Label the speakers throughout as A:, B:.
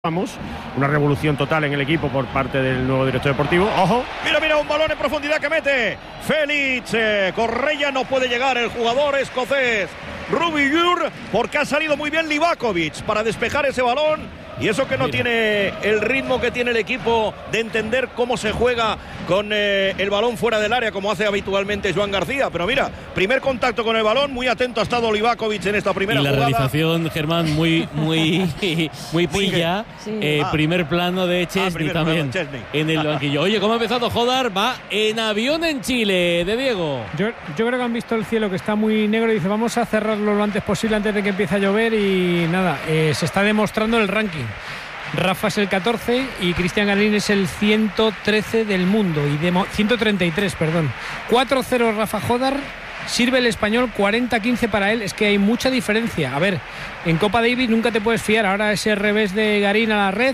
A: Vamos, una revolución total en el equipo por parte del nuevo director deportivo. ¡Ojo!
B: Mira, un balón en profundidad que mete Félix Correia, no puede llegar el jugador escocés Rubiur, porque ha salido muy bien Livakovic para despejar ese balón. Y eso que no tiene el ritmo que tiene el equipo de entender cómo se juega con el balón fuera del área, como hace habitualmente Joan García. Pero mira, primer contacto con el balón, muy atento ha estado Livakovic en esta primera jugada.
C: Y la realización, Germán, muy pilla. Sí. Primer plano de Chesney también en el banquillo. Oye, ¿cómo ha empezado Jodar? Va en avión en Chile, de Diego.
D: Yo creo que han visto el cielo que está muy negro y dice, vamos a cerrarlo lo antes posible antes de que empiece a llover y nada, se está demostrando el ranking. Rafa es el 14 y Cristian Garín es el 113 del mundo, 133, perdón. 4-0 Rafa Jodar, sirve el español, 40-15 para él. Es que hay mucha diferencia. A ver, en Copa Davis nunca te puedes fiar. Ahora ese revés de Garín a la red,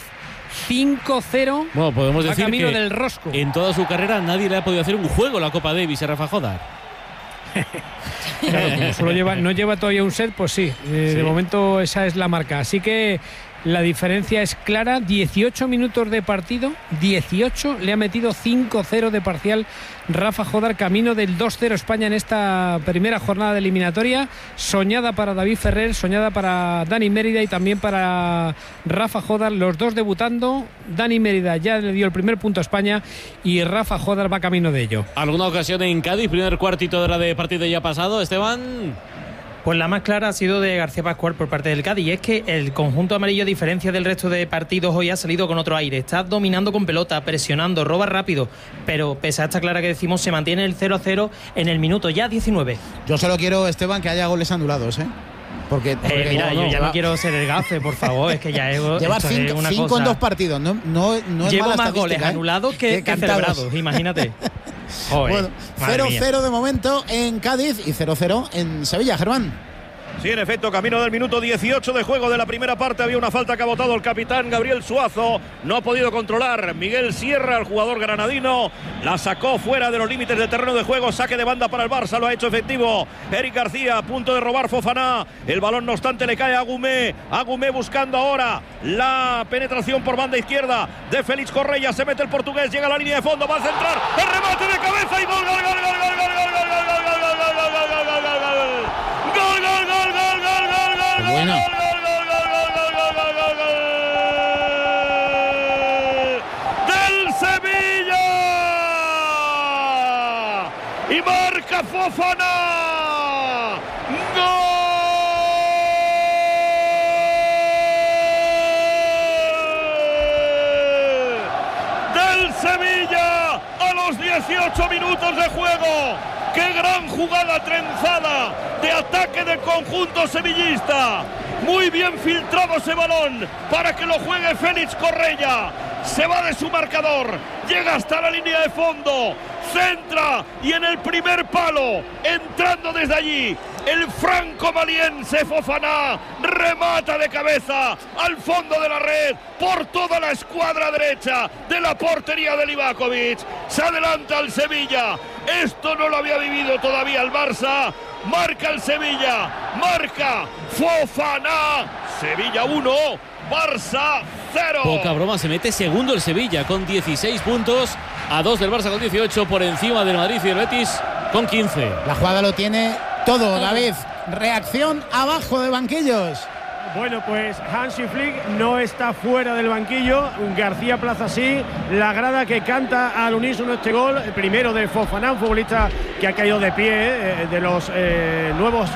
D: 5-0.
C: Bueno, podemos decir
D: camino
C: que
D: del rosco.
C: En toda su carrera nadie le ha podido hacer un juego a la Copa Davis a Rafa Jodar.
D: Claro, como solo no lleva todavía un set, pues sí. De momento esa es la marca. Así que la diferencia es clara, 18 minutos de partido, 18, le ha metido 5-0 de parcial Rafa Jodar, camino del 2-0 España en esta primera jornada de eliminatoria, soñada para David Ferrer, soñada para Dani Mérida y también para Rafa Jodar, los dos debutando. Dani Mérida ya le dio el primer punto a España y Rafa Jodar va camino de ello.
C: ¿Alguna ocasión en Cádiz, primer cuartito de hora de partido ya pasado, Esteban?
E: Pues la más clara ha sido de García Pascual por parte del Cádiz, y es que el conjunto amarillo, a diferencia del resto de partidos, hoy ha salido con otro aire, está dominando con pelota, presionando, roba rápido, pero pese a esta clara que decimos, se mantiene el 0-0 en el minuto ya 19.
F: Yo solo quiero, Esteban, que haya goles anulados, Porque
E: mira, yo ya no quiero ser el gafe, por favor, es que ya
F: llevar 5 en 2 partidos, no es
E: llevo
F: mala
E: más goles anulados que celebrados, imagínate.
F: Joder, bueno, 0-0 de momento en Cádiz y 0-0 en Sevilla, Germán.
B: Sí, en efecto, camino del minuto 18 de juego de la primera parte. Había una falta que ha botado el capitán Gabriel Suazo. No ha podido controlar Miguel Sierra, el jugador granadino. La sacó fuera de los límites del terreno de juego. Saque de banda para el Barça, lo ha hecho efectivo Eric García, a punto de robar Fofana. El balón, no obstante, le cae a Agumé. Agumé buscando ahora la penetración por banda izquierda de Félix Correia. Se mete el portugués, llega a la línea de fondo, va a centrar. El remate de cabeza y gol, gol, gol, gol, gol, gol, gol, gol, gol, gol, gol, gol, gol, gol, gol, gol, gol, gol.
F: Bueno.
B: Del Sevilla y marca Fofana. ¡Gol! Del Sevilla a los 18 minutos de juego. ¡Qué gran jugada trenzada de ataque del conjunto sevillista! Muy bien filtrado ese balón para que lo juegue Félix Correia. Se va de su marcador, llega hasta la línea de fondo, centra y en el primer palo, entrando desde allí, el franco-maliense Fofana remata de cabeza al fondo de la red por toda la escuadra derecha de la portería de Livakovic. Se adelanta el Sevilla. Esto no lo había vivido todavía el Barça. Marca el Sevilla, marca Fofana. Sevilla 1, Barça 0.
C: Poca broma, se mete segundo el Sevilla con 16 puntos, a 2 del Barça con 18, por encima del Madrid y del Betis con 15.
F: La jugada lo tiene todo, David. Reacción abajo de banquillos.
A: Bueno, pues Hansi Flick no está fuera del banquillo. García Plaza sí. La grada que canta al unísono este gol, el primero de Fofana, un futbolista que ha caído de pie, de los nuevos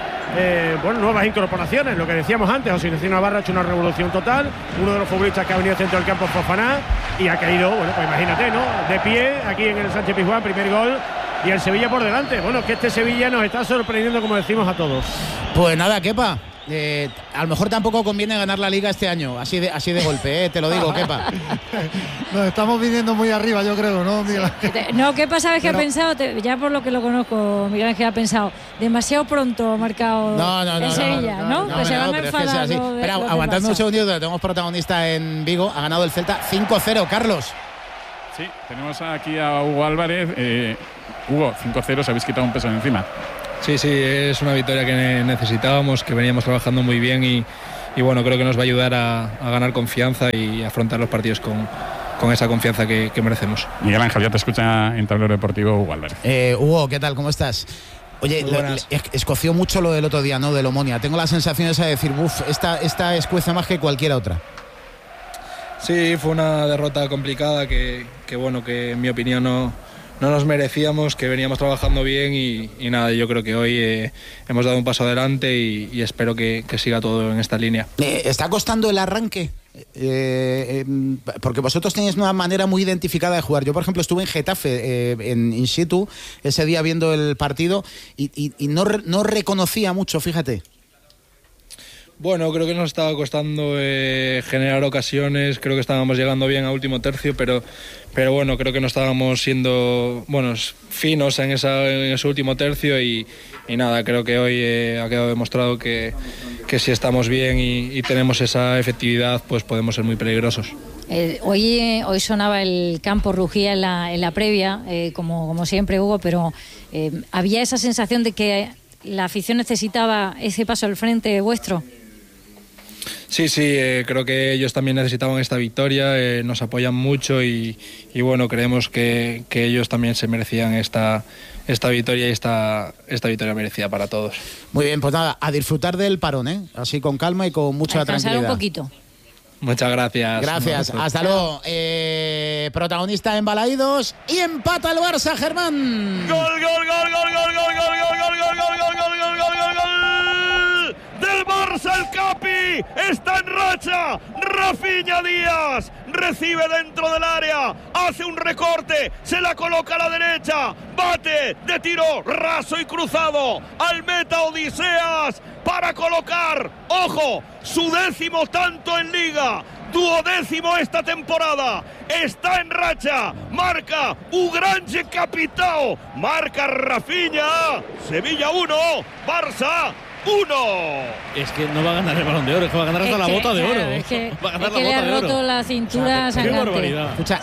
A: nuevas incorporaciones, lo que decíamos antes. José Ignacio Navarro ha hecho una revolución total, uno de los futbolistas que ha venido al centro del campo, Fofana, y ha caído, bueno, pues imagínate, ¿no? De pie aquí en el Sánchez Pizjuán, primer gol. Y el Sevilla por delante. Bueno, que este Sevilla nos está sorprendiendo, como decimos a todos.
F: Pues nada, Kepa. A lo mejor tampoco conviene ganar la Liga este año, así de golpe, te lo digo, Kepa.
G: Nos estamos viniendo muy arriba, yo creo, ¿no, Miguel Ángel?
H: No, Kepa, ¿sabes qué ha pensado? Ya por lo que lo conozco, Miguel Ángel ha pensado, demasiado pronto ha marcado en Sevilla, ¿no?
F: Que se van a enfadar. Espera, aguantadme un segundito, tenemos protagonista en Vigo, ha ganado el Celta 5-0, Carlos.
I: Sí, tenemos aquí a Hugo Álvarez. Hugo, 5-0, se habéis quitado un peso de encima.
J: Sí, es una victoria que necesitábamos, que veníamos trabajando muy bien y bueno, creo que nos va a ayudar a ganar confianza y afrontar los partidos con esa confianza que merecemos.
I: Miguel Ángel, ya te escucha en Tablero Deportivo Hugo Álvarez.
F: Hugo, ¿qué tal? ¿Cómo estás? Oye, escoció mucho lo del otro día, ¿no? Del Omonia. Tengo la sensación esa de decir, esta escuece más que cualquier otra.
J: Sí, fue una derrota complicada que bueno, que en mi opinión no nos merecíamos, que veníamos trabajando bien y nada, yo creo que hoy hemos dado un paso adelante y espero que siga todo en esta línea.
F: ¿Está costando el arranque? Porque vosotros tenéis una manera muy identificada de jugar. Yo, por ejemplo, estuve en Getafe in situ ese día viendo el partido y no reconocía mucho, fíjate.
J: Bueno, creo que nos estaba costando generar ocasiones, creo que estábamos llegando bien a último tercio, pero bueno, creo que no estábamos siendo finos en ese último tercio y nada, creo que hoy ha quedado demostrado que si estamos bien y tenemos esa efectividad, pues podemos ser muy peligrosos.
H: Hoy sonaba el campo, rugía en la previa, como siempre, Hugo, pero ¿había esa sensación de que la afición necesitaba ese paso al frente vuestro?
J: Sí, creo que ellos también necesitaban esta victoria, nos apoyan mucho y bueno, creemos que ellos también se merecían esta victoria y esta victoria merecida para todos.
F: Muy bien, pues nada, a disfrutar del parón, así con calma y con mucha tranquilidad.
H: Un poquito.
J: Muchas gracias.
F: Gracias, hasta luego. Protagonista en Balaídos y empata el Barça, Germán.
B: ¡Gol, gol, gol, gol, gol, gol, gol, gol, gol, gol, gol, gol, gol, gol, gol, gol! Del Barça, el Capi está en racha. Rafinha Díaz recibe dentro del área, hace un recorte, se la coloca a la derecha, bate de tiro raso y cruzado al meta Odiseas para colocar, ojo, su 10º tanto en Liga, 12º esta temporada, está en racha, marca Ugrange Capitao, marca Rafinha, Sevilla 1, Barça 1.
C: Es que no va a ganar el Balón de Oro, es que va a ganar hasta la bota de oro.
H: Es que
C: le
H: ha roto la cintura sangrante.
C: Qué barbaridad.
F: Escucha,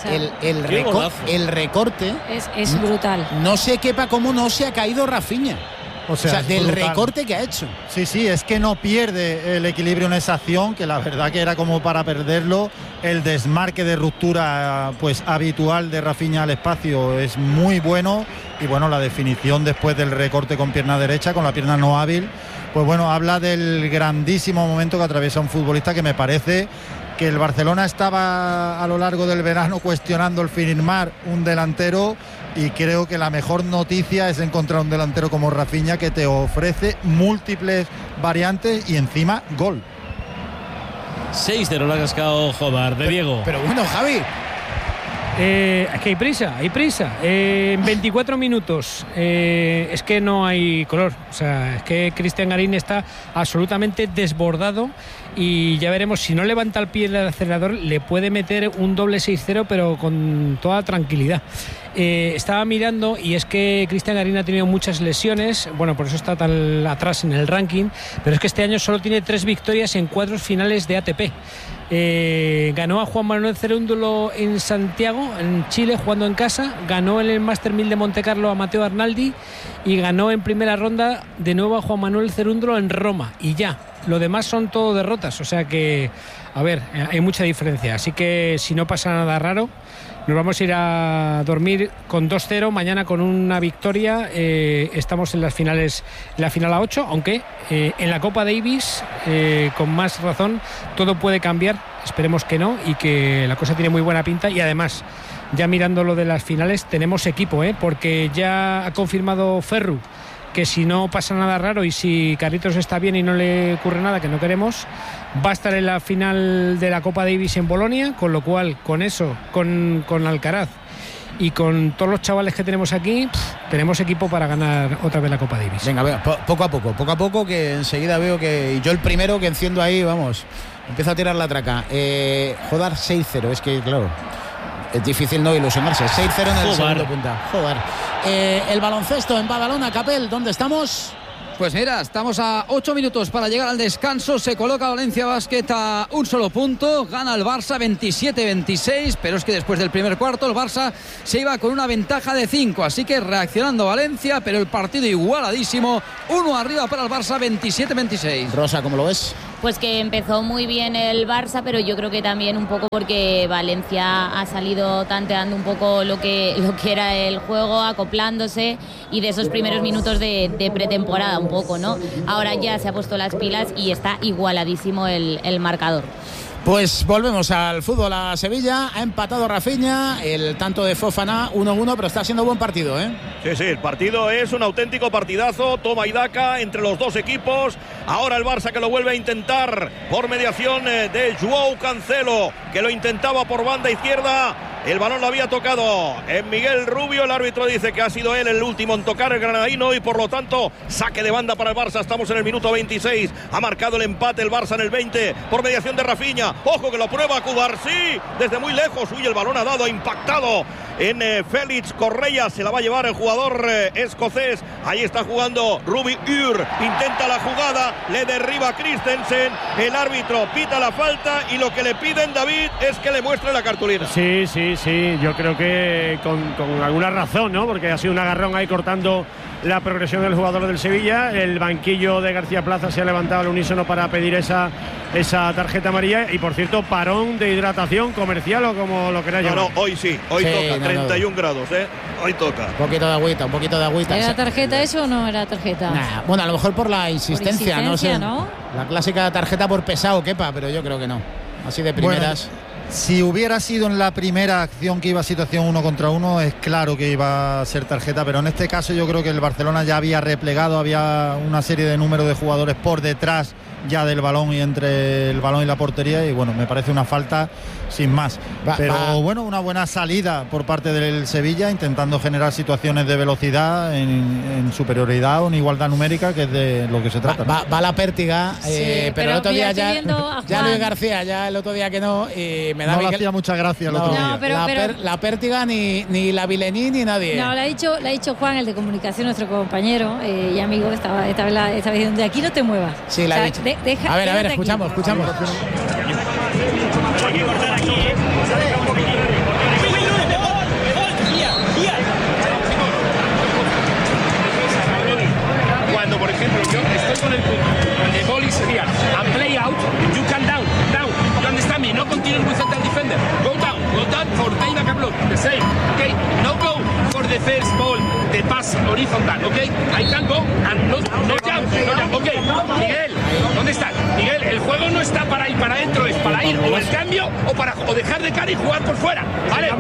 F: el recorte
H: es brutal.
F: No se quepa cómo no se ha caído Rafinha.
G: O sea,
F: del
G: brutal.
F: recorte que ha hecho.
G: Sí, es que no pierde el equilibrio en esa acción, que la verdad que era como para perderlo. El desmarque de ruptura pues habitual de Rafinha al espacio es muy bueno. Y bueno, la definición después del recorte con pierna derecha, con la pierna no hábil, pues bueno, habla del grandísimo momento que atraviesa un futbolista, que me parece que el Barcelona estaba a lo largo del verano cuestionando el firmar un delantero, y creo que la mejor noticia es encontrar un delantero como Rafinha, que te ofrece múltiples variantes y encima gol.
C: 6-0 lo ha cascado Jodar de Diego.
F: Pero bueno, Javi,
D: es que hay prisa. En 24 minutos es que no hay color. O sea, es que Cristian Garín está absolutamente desbordado y ya veremos, si no levanta el pie del acelerador, le puede meter un doble 6-0, pero con toda tranquilidad. Estaba mirando y es que Cristian Garín ha tenido muchas lesiones, bueno, por eso está tan atrás en el ranking, pero es que este año solo tiene 3 victorias en 4 finales de ATP. Ganó a Juan Manuel Cerúndulo en Santiago, en Chile, jugando en casa, ganó en el Master 1000 de Montecarlo a Matteo Arnaldi y ganó en primera ronda de nuevo a Juan Manuel Cerúndulo en Roma, y ya, lo demás son todo derrotas, o sea que, a ver, hay mucha diferencia, así que si no pasa nada raro, nos vamos a ir a dormir con 2-0, mañana con una victoria. Estamos en las finales, la final a 8, aunque en la Copa Davis, con más razón, todo puede cambiar. Esperemos que no, y que la cosa tiene muy buena pinta. Y además, ya mirando lo de las finales, tenemos equipo, porque ya ha confirmado Ferru que si no pasa nada raro y si Carlitos está bien y no le ocurre nada, que no queremos, va a estar en la final de la Copa Davis en Bolonia, con lo cual, con eso, con Alcaraz y con todos los chavales que tenemos aquí, tenemos equipo para ganar otra vez la Copa Davis.
F: Venga, poco a poco, que enseguida veo que yo el primero que enciendo ahí, vamos, empiezo a tirar la traca. Jodar 6-0, es que claro, es difícil no ilusionarse. 6-0 en el segundo punta. Joder. El baloncesto en Badalona, Capel, ¿dónde estamos?
K: Pues mira, estamos a 8 minutos para llegar al descanso. Se coloca Valencia Basket a un solo punto. Gana el Barça 27-26, pero es que después del primer cuarto el Barça se iba con una ventaja de 5. Así que reaccionando Valencia, pero el partido igualadísimo. 1 arriba para el Barça, 27-26.
F: Rosa, ¿cómo lo ves?
L: pues que empezó muy bien el Barça, pero yo creo que también un poco porque Valencia ha salido tanteando un poco lo que era el juego, acoplándose, y de esos primeros minutos de pretemporada un poco, ¿no? Ahora ya se ha puesto las pilas y está igualadísimo el marcador.
F: Pues volvemos al fútbol, a Sevilla. Ha empatado Rafinha, el tanto de Fofana, 1-1, pero está siendo buen partido, ¿eh?
B: Sí, el partido es un auténtico partidazo, toma y daca entre los dos equipos. Ahora el Barça que lo vuelve a intentar por mediación de Joao Cancelo, que lo intentaba por banda izquierda. El balón lo había tocado en Miguel Rubio. El árbitro dice que ha sido él el último en tocar, el granadino, y por lo tanto saque de banda para el Barça. Estamos en el minuto 26. Ha marcado el empate el Barça en el 20 por mediación de Rafinha. Ojo que lo prueba Cubarsí desde muy lejos. Uy, el balón ha dado, ha impactado en Félix Correa. Se la va a llevar el jugador escocés. Ahí está jugando Ruby Ur. Intenta la jugada, le derriba Christensen. El árbitro pita la falta y lo que le piden, David, es que le muestre la cartulina.
A: Sí, yo creo que con alguna razón, ¿no? Porque ha sido un agarrón ahí cortando la progresión del jugador del Sevilla. El banquillo de García Plaza se ha levantado al unísono para pedir esa tarjeta amarilla. Y por cierto, parón de hidratación comercial o como lo queráis llamar.
B: No, hoy sí, hoy toca, 31 grados, hoy toca.
F: Un poquito de agüita.
H: ¿Era tarjeta eso o no era tarjeta?
F: Nah, bueno, a lo mejor por la insistencia, no sé.
H: ¿No?
F: La clásica tarjeta por pesado, Kepa, pero yo creo que no. Así de primeras.
G: Bueno, si hubiera sido en la primera acción que iba a situación 1 contra 1, es claro que iba a ser tarjeta, pero en este caso yo creo que el Barcelona ya había replegado, había una serie de números de jugadores por detrás ya del balón y entre el balón y la portería, y bueno, me parece una falta sin más. Bueno, una buena salida por parte del Sevilla, intentando generar situaciones de velocidad en superioridad o en igualdad numérica, que es de lo que se trata.
F: Va la pértiga, pero el otro día ya Luis García, ya el otro día que no, y me da
G: no le hacía mucha gracia el otro día.
F: La pértiga ni la Vilení ni nadie.
H: No, le ha dicho Juan, el de comunicación, nuestro compañero y amigo, estaba diciendo, de aquí no te muevas.
F: Sí, la ha dicho. A ver, escuchamos.
M: Cuando, por ejemplo, yo estoy con el punto, el boli sería and play out, you can down, you understand me, no continue with central defender, go down for take a block, the same, okay, no go for the first ball, the pass horizontal, okay, I can go and no jump, okay, Miguel, ¿dónde está? Miguel, el juego no está para ir para adentro, es para ir o el cambio o dejar de cara y jugar por fuera, ¿vale?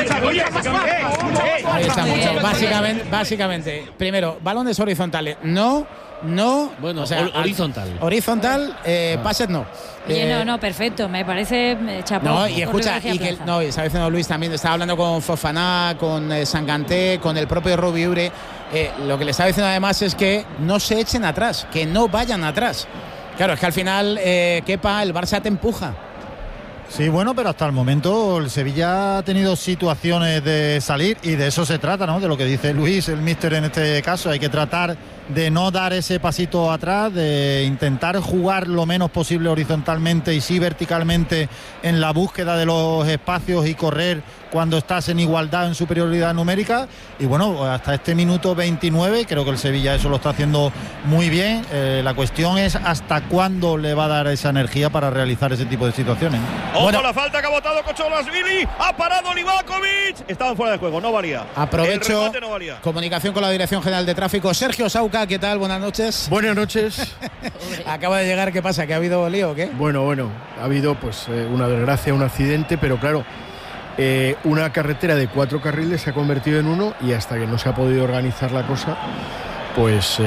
F: Ahí está mucho. Básicamente, primero, balones horizontales, no,
C: bueno, o sea,
F: horizontal, pases no.
H: No, perfecto, me parece chapó.
F: No, y escucha, y está diciendo Luis también, estaba hablando con Fofana, con Sanganté, con el propio Robiure. Lo que le estaba diciendo además es que no se echen atrás, que no vayan atrás. Claro, es que al final, Kepa, el Barça te empuja.
G: Sí, bueno, pero hasta el momento el Sevilla ha tenido situaciones de salir y de eso se trata, ¿no? De lo que dice Luis, el míster en este caso. Hay que tratar de no dar ese pasito atrás, de intentar jugar lo menos posible horizontalmente y sí verticalmente en la búsqueda de los espacios y correr cuando estás en igualdad, en superioridad numérica. Y bueno, hasta este minuto 29 creo que el Sevilla eso lo está haciendo muy bien. La cuestión es hasta cuándo le va a dar esa energía para realizar ese tipo de situaciones.
B: Ojo, la falta que ha botado Kocholasvili, ha parado Livakovic, estaban fuera de juego, no valía.
F: Aprovecho, no valía. Comunicación con la Dirección General de Tráfico. Sergio Sauca, ¿qué tal? Buenas noches.
N: Buenas noches.
F: Acaba de llegar, ¿qué pasa? ¿Que ha habido lío o qué?
N: Bueno, ha habido pues una desgracia, un accidente, pero claro, una carretera de 4 carriles se ha convertido en 1 y hasta que no se ha podido organizar la cosa, pues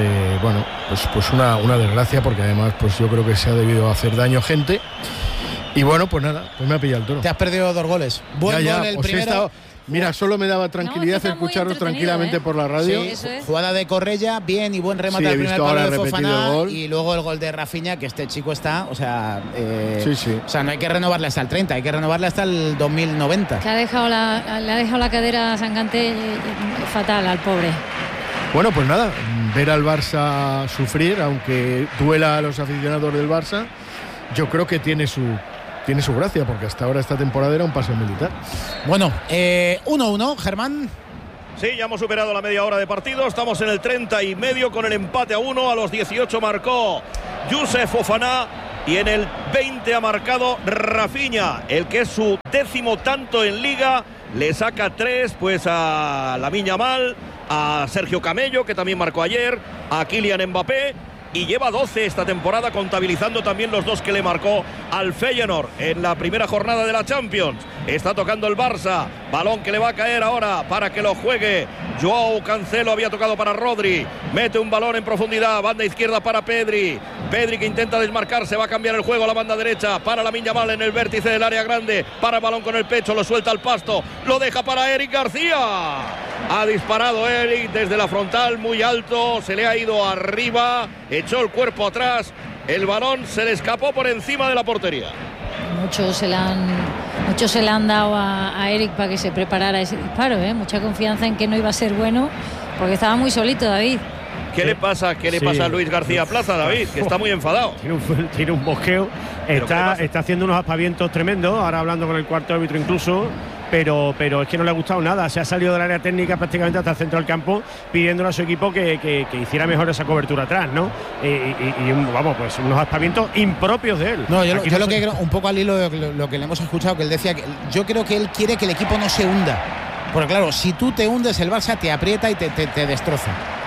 N: una desgracia, porque además pues yo creo que se ha debido hacer daño a gente. Y bueno, pues nada, pues me ha pillado el toro.
F: Te has perdido 2 goles. Buen gol el primero.
N: Mira, solo me daba tranquilidad escucharos tranquilamente por la radio.
H: Sí,
F: jugada de Correia, bien y buen remate al primer palo de Fofana. Y luego el gol de Rafinha, que este chico está, o sea, o sea, no hay que renovarle hasta el 30, hay que renovarle hasta el 2090.
H: Que le ha dejado la cadera a Sanganté fatal al pobre.
N: Bueno, pues nada, ver al Barça sufrir, aunque duela a los aficionados del Barça, yo creo que tiene su gracia, porque hasta ahora esta temporada era un paseo militar.
F: Bueno, 1-1, Germán.
B: Sí, ya hemos superado la media hora de partido, estamos en el 30 y medio con el empate a 1. A los 18 marcó Youssouf Fofana Y en el 20 ha marcado Rafinha, el que es su 10º tanto en Liga. Le saca 3 pues a Lamine Yamal, a Sergio Camello, que también marcó ayer, a Kylian Mbappé. Y lleva 12 esta temporada, contabilizando también los 2 que le marcó al Feyenoord en la primera jornada de la Champions. Está tocando el Barça, balón que le va a caer ahora para que lo juegue Joao Cancelo. Había tocado para Rodri, mete un balón en profundidad, banda izquierda para Pedri. Pedri que intenta desmarcarse, va a cambiar el juego a la banda derecha para Lamine Yamal en el vértice del área grande, para el balón con el pecho, lo suelta al pasto, lo deja para Eric García. Ha disparado Eric desde la frontal, muy alto, se le ha ido arriba, echó el cuerpo atrás, el balón se le escapó por encima de la portería.
H: Muchos se le han dado a Eric para que se preparara ese disparo, mucha confianza en que no iba a ser bueno, porque estaba muy solito David.
B: ¿Qué le pasa a Luis García Plaza, David? Que está muy enfadado.
A: Tiene un bosqueo. Está haciendo unos aspavientos tremendos. Ahora hablando con el cuarto árbitro incluso. Pero es que no le ha gustado nada. Se ha salido del área técnica prácticamente hasta el centro del campo, pidiéndole a su equipo que hiciera mejor esa cobertura atrás, ¿no? Vamos, pues unos aspavientos impropios de él.
F: No, yo lo que creo, un poco al hilo de lo que le hemos escuchado, que él decía que yo creo que él quiere que el equipo no se hunda. Porque claro, si tú te hundes, el Barça te aprieta y te destroza.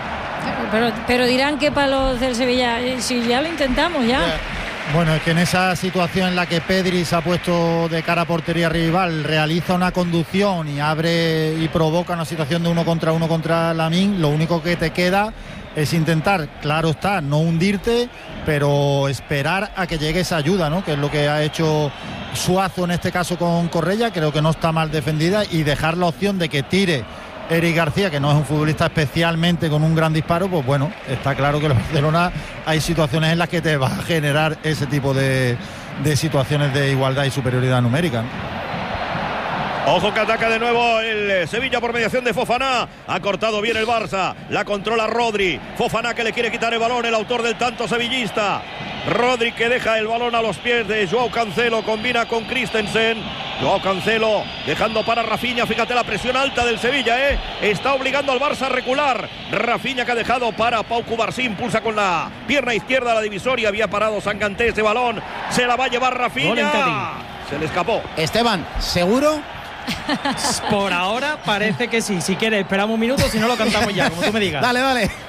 H: Pero dirán que para los del Sevilla, si ya lo intentamos ya.
G: Bueno, es que en esa situación en la que Pedri se ha puesto de cara a portería rival, realiza una conducción y abre y provoca una situación de 1 contra Lamine, lo único que te queda es intentar, claro está, no hundirte, pero esperar a que llegue esa ayuda, ¿no? Que es lo que ha hecho Suazo en este caso con Correia. Creo que no está mal defendida, y dejar la opción de que tire Eric García, que no es un futbolista especialmente con un gran disparo. Pues bueno, está claro que el Barcelona hay situaciones en las que te va a generar ese tipo de situaciones de igualdad y superioridad numérica, ¿no?
B: Ojo que ataca de nuevo el Sevilla por mediación de Fofana. Ha cortado bien el Barça, la controla Rodri. Fofana que le quiere quitar el balón, el autor del tanto sevillista. Rodri que deja el balón a los pies de Joao Cancelo, combina con Christensen. Joao Cancelo dejando para Rafinha. Fíjate la presión alta del Sevilla, está obligando al Barça a recular. Rafinha que ha dejado para Pau Cubarsí, impulsa con la pierna izquierda la divisoria. Había parado Sanganté ese balón, se la va a llevar Rafinha. Se le escapó.
F: Esteban, ¿seguro?
E: Por ahora parece que sí. Si quieres esperamos un minuto, si no lo cantamos ya, como tú me digas.
F: Dale.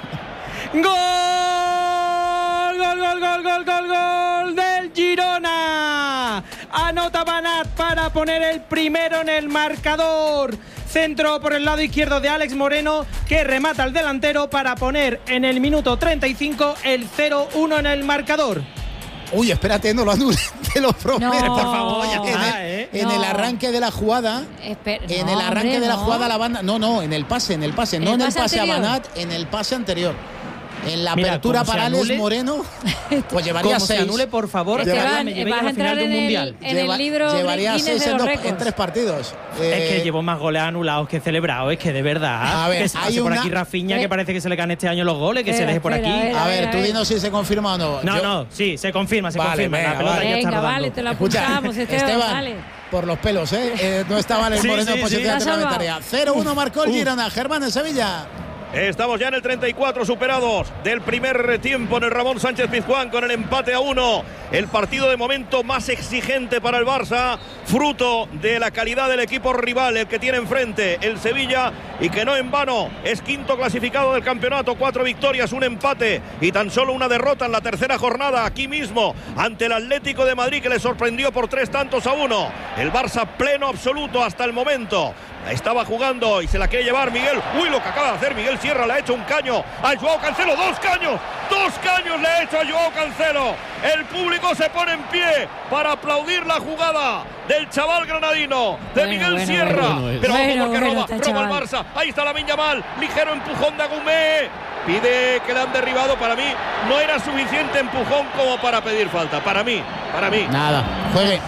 E: ¡Gol del Girona! Anota Banat para poner el primero en el marcador. Centro por el lado izquierdo de Alex Moreno, que remata al delantero para poner en el minuto 35 el 0-1 en el marcador.
F: Uy, espérate, no lo anules, te lo prometo.
H: No,
F: por favor, ya en el arranque de la jugada. La jugada la banda. No, en el pase, no en el pase a Banat, en el pase anterior. En la apertura para Alex Moreno, pues llevaría 6.
E: Se anule, por favor,
H: vas a entrar en el libro
F: llevaría 6 en 3 partidos.
E: Es que llevo más goles anulados que celebrados, es que de verdad.
F: A ver,
E: que se pase por aquí Rafinha, que parece que se le caen este año los goles, que se deje por aquí.
F: A ver, tú dinos si se confirma o no.
E: No, sí, se confirma.
F: Venga,
E: la pelota ya está rodando.
H: Vale, te la apuntamos,
F: Esteban.
H: Vale.
F: Por los pelos, no estaba Alex Moreno en posición reglamentaria. 0-1 marcó el Girona. Germán en Sevilla.
B: Estamos ya en el 34 superados del primer tiempo en el Ramón Sánchez Pizjuán con el empate a 1. El partido de momento más exigente para el Barça, fruto de la calidad del equipo rival, el que tiene enfrente el Sevilla, y que no en vano es quinto clasificado del campeonato. 4 victorias, 1 empate y tan solo 1 derrota en la tercera jornada aquí mismo ante el Atlético de Madrid, que le sorprendió por 3-1. El Barça pleno absoluto hasta el momento. Estaba jugando y se la quiere llevar Miguel. Uy, lo que acaba de hacer Miguel Sierra, le ha hecho un caño a Joao Cancelo. 2 caños le ha hecho a Joao Cancelo. El público se pone en pie para aplaudir la jugada del chaval granadino, de Miguel Sierra. Pero ojo, porque roba el Barça. Ahí está Lamine Yamal, ligero empujón de Agumé. Pide que le han derribado. Para mí no era suficiente empujón como para pedir falta. Para mí.
F: Nada, juegue.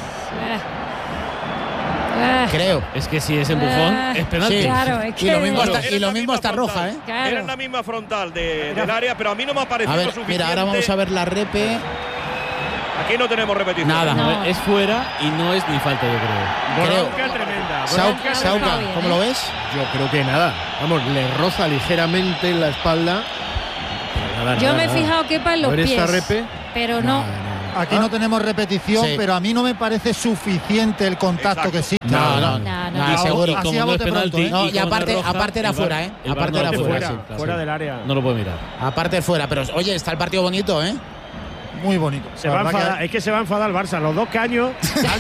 F: Creo.
C: Es que si es empujón, es penalti.
F: Sí.
H: Claro, es que
F: y lo mismo está roja,
H: Claro.
B: Era en la misma frontal del área, pero a mí no me ha parecido suficiente.
F: Mira, ahora vamos a ver la repe.
B: Aquí no tenemos repetición.
F: Nada.
C: No. Es fuera y no es ni falta, yo creo.
A: Bronca tremenda.
F: Sauca, ¿cómo lo ves?
N: Yo creo que nada. Vamos, le roza ligeramente en la espalda.
H: Yo me he fijado que para los pies.
N: Esta repe,
H: pero no.
G: Aquí no tenemos repetición, pero a mí no me parece suficiente el contacto que sí.
F: No, seguro.
G: Así a bote pronto, ¿eh?
F: Y aparte era fuera, ¿eh? Aparte era fuera.
A: Fuera del área.
C: No lo puede mirar.
F: Aparte fuera, pero oye, está el partido bonito, ¿eh?
G: Muy bonito.
A: Es que se va a enfadar el Barça. Los 2 caños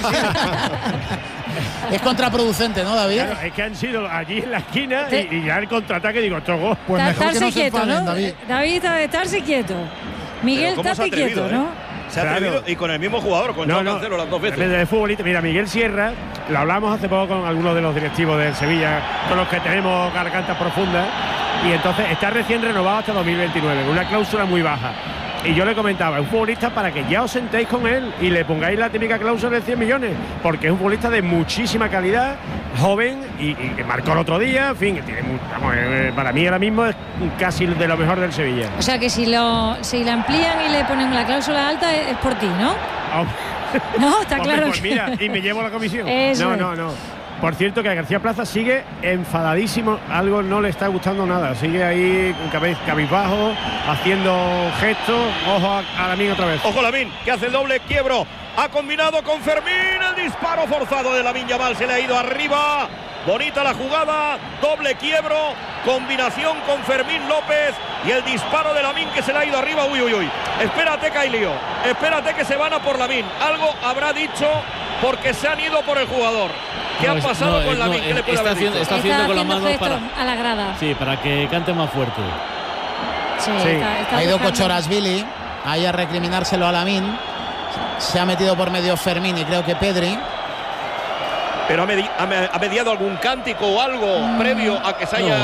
F: es contraproducente, ¿no, David?
A: Claro, es que han sido allí en la esquina y ya el contraataque, digo, esto
G: pues mejor que no se
H: quieto,
G: enfaden,
H: ¿no?
G: David.
H: Estarse quieto. Miguel, estate quieto, ¿no?
B: Se ha atrevido y con el mismo jugador, con Joao Cancelo las 2 veces.
A: De futbolista, mira, Miguel Sierra, lo hablamos hace poco con algunos de los directivos del Sevilla, con los que tenemos gargantas profundas, y entonces está recién renovado hasta 2029, con una cláusula muy baja. Y yo le comentaba, es un futbolista para que ya os sentéis con él y le pongáis la típica cláusula de 100 millones, porque es un futbolista de muchísima calidad, joven y que marcó el otro día, en fin, que tiene para mí ahora mismo es casi de lo mejor del Sevilla.
H: O sea que si la amplían y le ponen la cláusula alta es por ti, ¿no? No, está claro.
A: Pues mira, y me llevo la comisión.
H: Eso
A: No. Por cierto, que a García Plaza sigue enfadadísimo, algo no le está gustando nada, sigue ahí cabizbajo, haciendo gestos. Ojo a Lamine otra vez.
B: Ojo Lamine, que hace el doble quiebro, ha combinado con Fermín, el disparo forzado de Lamine Yamal, se le ha ido arriba, bonita la jugada, doble quiebro, combinación con Fermín López y el disparo de Lamine que se le ha ido arriba. Uy, espérate Cailío, espérate que se van a por Lamine, algo habrá dicho porque se han ido por el jugador. ¿Qué ha pasado con Lamine? ¿Qué le puede haber dicho?
C: Está haciendo con la mano
H: a la grada.
C: Sí, para que cante más fuerte.
H: Sí.
F: Ha ido Kochorashvili ahí a recriminárselo a Lamine. Se ha metido por medio Fermín y creo que Pedri.
B: ¿Pero ha mediado algún cántico o algo previo a que se haya...?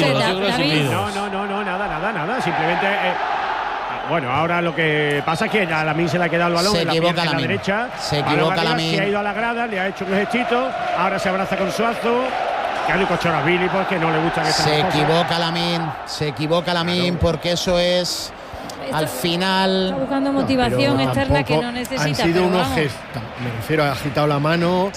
A: No, nada. Simplemente... bueno, ahora lo que pasa es que a Lamine se le ha quedado el balón en la derecha.
F: Se equivoca Lamine.
A: Se ha ido a la grada, le ha hecho un gestito. Ahora se abraza con Suazo. Que ha dicho Chorabili porque no le gusta que
F: se equivoca Lamine porque eso es... Al final
H: está buscando motivación externa que no necesita.
N: Han sido unos gestos. Me refiero, ha agitado la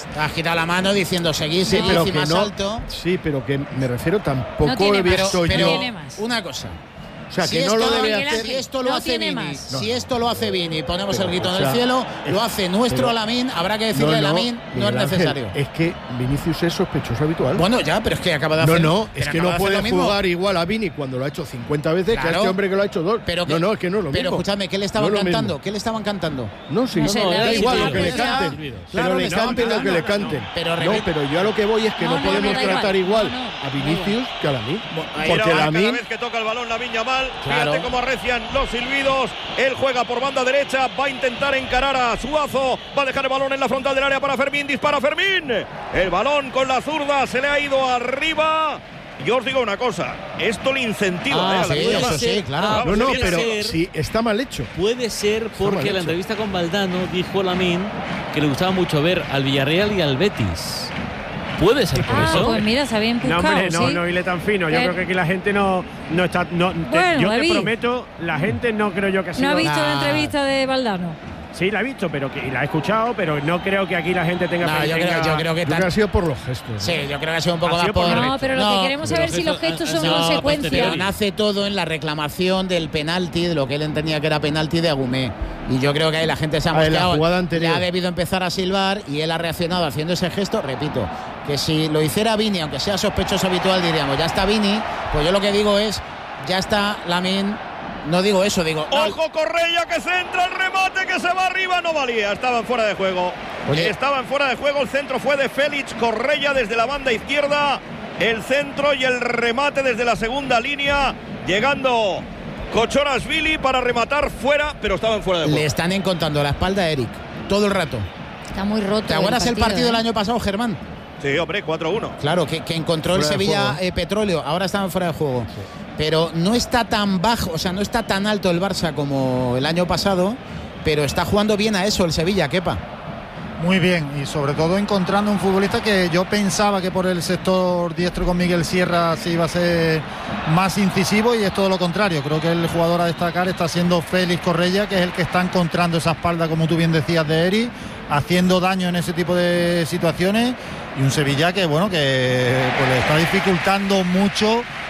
N: mano
F: diciendo seguir y más alto.
N: Sí, pero que me refiero tampoco he visto yo.
F: Una cosa.
N: O sea, que no lo debe hacer.
F: Si esto lo hace Vini, si esto lo hace Vini, ponemos el grito en el cielo, lo hace nuestro Lamine, habrá que decirle a Lamine, no es necesario.
N: Es que Vinicius es sospechoso habitual.
F: Bueno, ya, pero es que acaba de hacer.
N: Es que no puede jugar igual a Vini cuando lo ha hecho 50 veces que a este hombre que lo ha hecho 2.
F: Pero
N: es que no es lo mismo.
F: Pero escúchame, ¿qué le estaban cantando? ¿Qué le estaban cantando?
N: No, da igual lo que le canten. Pero le canten lo que le canten. Pero yo a lo que voy es que no podemos tratar igual a Vinicius que a Lamine.
B: Porque Lamine, cada vez que toca el balón Lamine Yamal, fíjate cómo arrecian los silbidos. Él juega por banda derecha, va a intentar encarar a Suazo, va a dejar el balón en la frontal del área para Fermín, dispara Fermín, el balón con la zurda se le ha ido arriba. Yo os digo una cosa, esto le incentiva.
F: Sí, claro.
N: Pero sí, está mal hecho.
C: Puede ser porque en la entrevista con Valdano dijo Lamine que le gustaba mucho ver al Villarreal y al Betis. ¿Puede ser por eso?
H: Pues mira, se había empujado.
A: No hile tan fino. Yo creo que aquí la gente no está. Yo te prometo, la gente no creo yo que ha sido.
H: ¿No ha visto la entrevista de Valdano?
A: Sí, la he visto, y la he escuchado, pero no creo que aquí la gente tenga.
F: Yo creo que
N: ha sido por los gestos.
F: Sí, yo creo que ha sido un poco más por.
H: No, pero lo que queremos saber si los gestos son consecuencia.
F: Pero nace todo en la reclamación del penalti, de lo que él entendía que era penalti de Agumé. Y yo creo que ahí la gente se ha mosqueado. Le ha debido empezar a silbar y él ha reaccionado haciendo ese gesto. Repito, que si lo hiciera Vini, aunque sea sospechoso habitual, diríamos, ya está Vini. Pues yo lo que digo es, ya está Lamine. No digo eso, digo...
B: ¡Ojo, Correia, que centra el remate, que se va arriba! No valía, estaban fuera de juego. Estaban fuera de juego, el centro fue de Félix Correia desde la banda izquierda. El centro y el remate desde la segunda línea. Llegando Kochorashvili para rematar fuera, pero estaban fuera de juego.
F: Le están encontrando la espalda a Eric todo el rato.
H: Está muy roto.
F: ¿Te acuerdas el partido del año pasado, Germán?
B: Sí, hombre, 4-1.
F: Claro, que encontró fuera el Sevilla Petróleo. Ahora estaban fuera de juego. Sí. Pero no está tan bajo, o sea, no está tan alto el Barça como el año pasado, pero está jugando bien a eso el Sevilla, Kepa.
G: Muy bien, y sobre todo encontrando un futbolista que yo pensaba que por el sector diestro con Miguel Sierra se iba a ser más incisivo, y es todo lo contrario. Creo que el jugador a destacar está siendo Félix Correia, que es el que está encontrando esa espalda, como tú bien decías, de Eri, haciendo daño en ese tipo de situaciones, y un Sevilla que, bueno, que pues le está dificultando mucho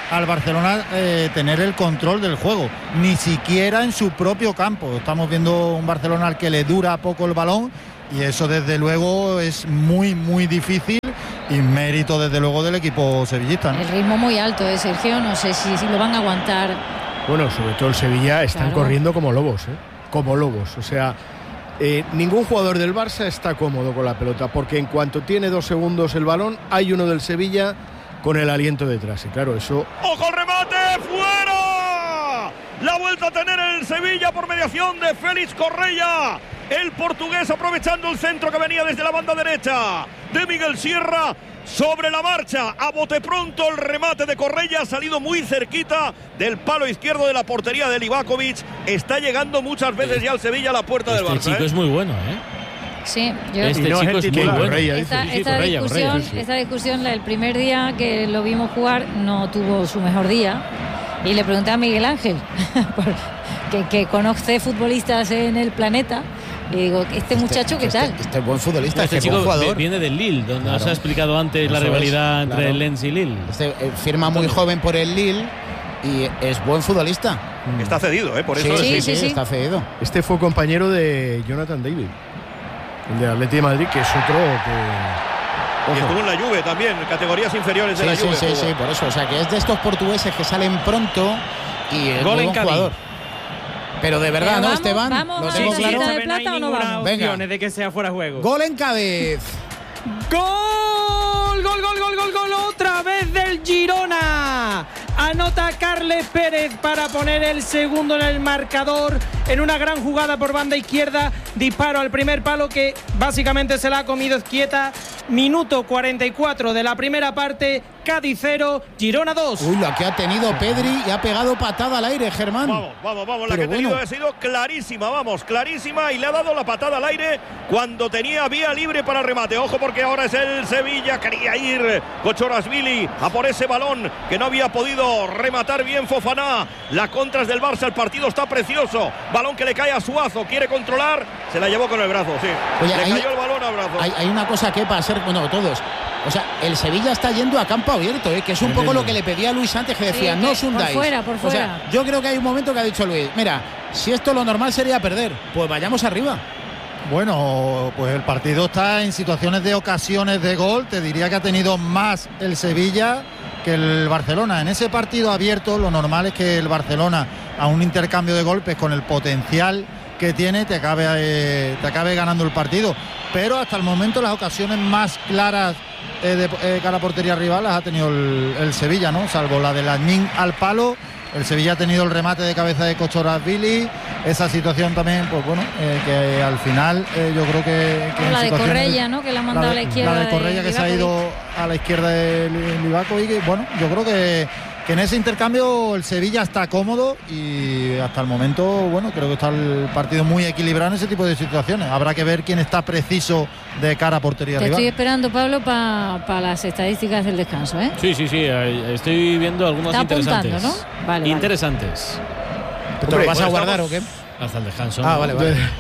G: al Barcelona tener el control del juego, ni siquiera en su propio campo. Estamos viendo un Barcelona al que le dura poco el balón y eso desde luego es muy muy difícil y mérito desde luego del equipo sevillista, ¿no?
H: El ritmo muy alto, Sergio, no sé si lo van a aguantar.
N: Bueno, sobre todo el Sevilla están corriendo como lobos, como lobos, o sea, ningún jugador del Barça está cómodo con la pelota, porque en cuanto tiene 2 segundos el balón, hay uno del Sevilla con el aliento detrás, y claro, eso...
B: ¡Ojo el remate! ¡Fuera! La vuelta a tener el Sevilla por mediación de Félix Correia. El portugués aprovechando el centro que venía desde la banda derecha de Miguel Sierra. Sobre la marcha, a bote pronto el remate de Correia, ha salido muy cerquita del palo izquierdo de la portería de Livakovic. Está llegando muchas veces ya al Sevilla a la puerta del Barça.
C: Este chico es muy bueno,
H: Sí,
C: yo este chico es muy bueno.
H: Esta discusión, el primer día que lo vimos jugar, no tuvo su mejor día. Y le pregunté a Miguel Ángel, que conoce futbolistas en el planeta. Y digo, ¿este muchacho qué tal?
F: Este es buen futbolista,
C: este chico jugador. Viene del Lille, donde nos ha explicado antes la rivalidad entre Lens y Lille.
F: Firma muy joven por el Lille y es buen futbolista.
B: Está cedido, por eso.
F: Sí, está cedido.
N: Este fue compañero de Jonathan David, el de Atleti de Madrid, que es otro que...
B: Y estuvo en la Juve también, categorías inferiores de la Juve.
F: Sí, por eso. O sea, que es de estos portugueses que salen pronto y es
E: gol en
F: buen jugador. Pero de verdad,
H: pero
F: ¿no, Esteban?
H: ¿Vamos
F: ¿Lo
H: tenemos
F: claro?
H: de plata o no vamos?
E: Venga. De que sea fuera de juego.
F: Gol en Cádiz.
E: ¡Gol! ¡Gol! Otra vez del Girona. Anota Carles Pérez para poner el segundo en el marcador en una gran jugada por banda izquierda. Disparo al primer palo que básicamente se la ha comido Izquieta. Minuto 44 de la primera parte. Cádiz 0, Girona 2.
F: Uy, la que ha tenido Pedri y ha pegado patada al aire, Germán.
B: Vamos. La que ha tenido ha sido clarísima y le ha dado la patada al aire cuando tenía vía libre para el remate. Ojo porque ahora es el Sevilla, quería ir Kochorashvili a por ese balón que no había podido rematar bien Fofana. La contra es del Barça, el partido está precioso. Balón que le cae a Suazo, quiere controlar, se la llevó con el brazo, sí.
F: Oye,
B: le cayó el balón al brazo.
F: Hay una cosa que para ser, todos. O sea, el Sevilla está yendo a campo abierto, que es un poco lo que le pedía a Luis antes, que decía, no os hundáis.
H: Por fuera.
F: O sea, yo creo que hay un momento que ha dicho Luis, mira, si esto lo normal sería perder, pues vayamos arriba.
G: Bueno, pues el partido está en situaciones de ocasiones de gol. Te diría que ha tenido más el Sevilla que el Barcelona. En ese partido abierto, lo normal es que el Barcelona, a un intercambio de golpes con el potencial que tiene, te acabe ganando el partido. Pero hasta el momento las ocasiones más claras de cara a portería rival las ha tenido el Sevilla, ¿no? Salvo la de Lasmin al palo. El Sevilla ha tenido el remate de cabeza de Kochorashvili. Esa situación también, pues bueno, que al final yo creo que
H: la de Correia, ¿no? Que la ha mandado a la izquierda.
G: La de Correia que se ha ido a la izquierda de Livakovic. Bueno, yo creo que en ese intercambio el Sevilla está cómodo y hasta el momento, bueno, creo que está el partido muy equilibrado en ese tipo de situaciones. Habrá que ver quién está preciso de cara a portería rival.
H: Estoy esperando, Pablo, para las estadísticas del descanso, ¿eh?
C: Sí, estoy viendo algunos interesantes.
H: ¿No? Vale.
C: Interesantes.
F: ¿Te lo vas a guardar o qué?
C: Hasta el descanso.
F: Vale.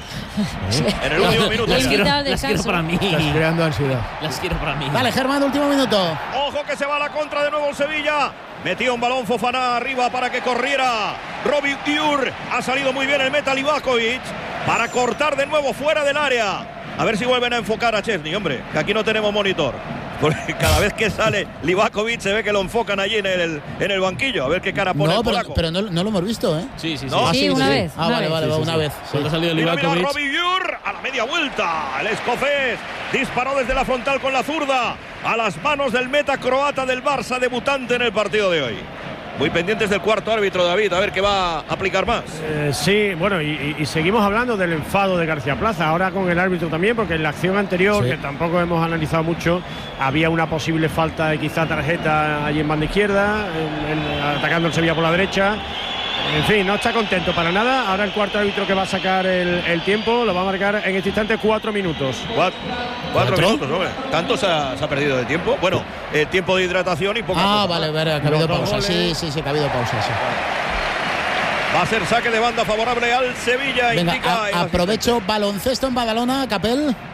B: En el último minuto.
C: Las quiero para mí.
N: Estás creando ansiedad.
C: Las quiero para mí.
F: Dale, Germán, último minuto.
B: Ojo que se va a la contra de nuevo el Sevilla. Metió un balón Fofana arriba para que corriera Robbie Ur. Ha salido muy bien el meta Livakovic para cortar de nuevo fuera del área. A ver si vuelven a enfocar a Chesney, hombre, que aquí no tenemos monitor. Porque cada vez que sale Livakovic se ve que lo enfocan allí en el banquillo. A ver qué cara pone el polaco.
F: Pero no lo hemos visto, ¿eh?
C: Sí.
H: ¿No? Sí, una vez.
F: Vale, una vez.
C: Cuando ha salido Livakovic.
B: Mira, Robbie Ur a la media vuelta. El escocés disparó desde la frontal con la zurda a las manos del meta croata del Barça, debutante en el partido de hoy. Muy pendientes del cuarto árbitro, David, a ver qué va a aplicar más.
A: Sí, bueno, y seguimos hablando del enfado de García Plaza, ahora con el árbitro también, porque en la acción anterior, que tampoco hemos analizado mucho, había una posible falta de quizá tarjeta allí en banda izquierda, atacando el Sevilla por la derecha. En fin, no está contento para nada. Ahora el cuarto árbitro que va a sacar el tiempo lo va a marcar en este instante 4 minutos.
B: 4 minutos, hombre. ¿Tanto se ha perdido de tiempo? Bueno, tiempo de hidratación y poca cosa.
F: Vale, que ha habido pausa. Sí, que ha habido pausa, sí.
B: Va a ser saque de banda favorable al Sevilla.
F: Venga, aprovecho baloncesto en Badalona, Capel.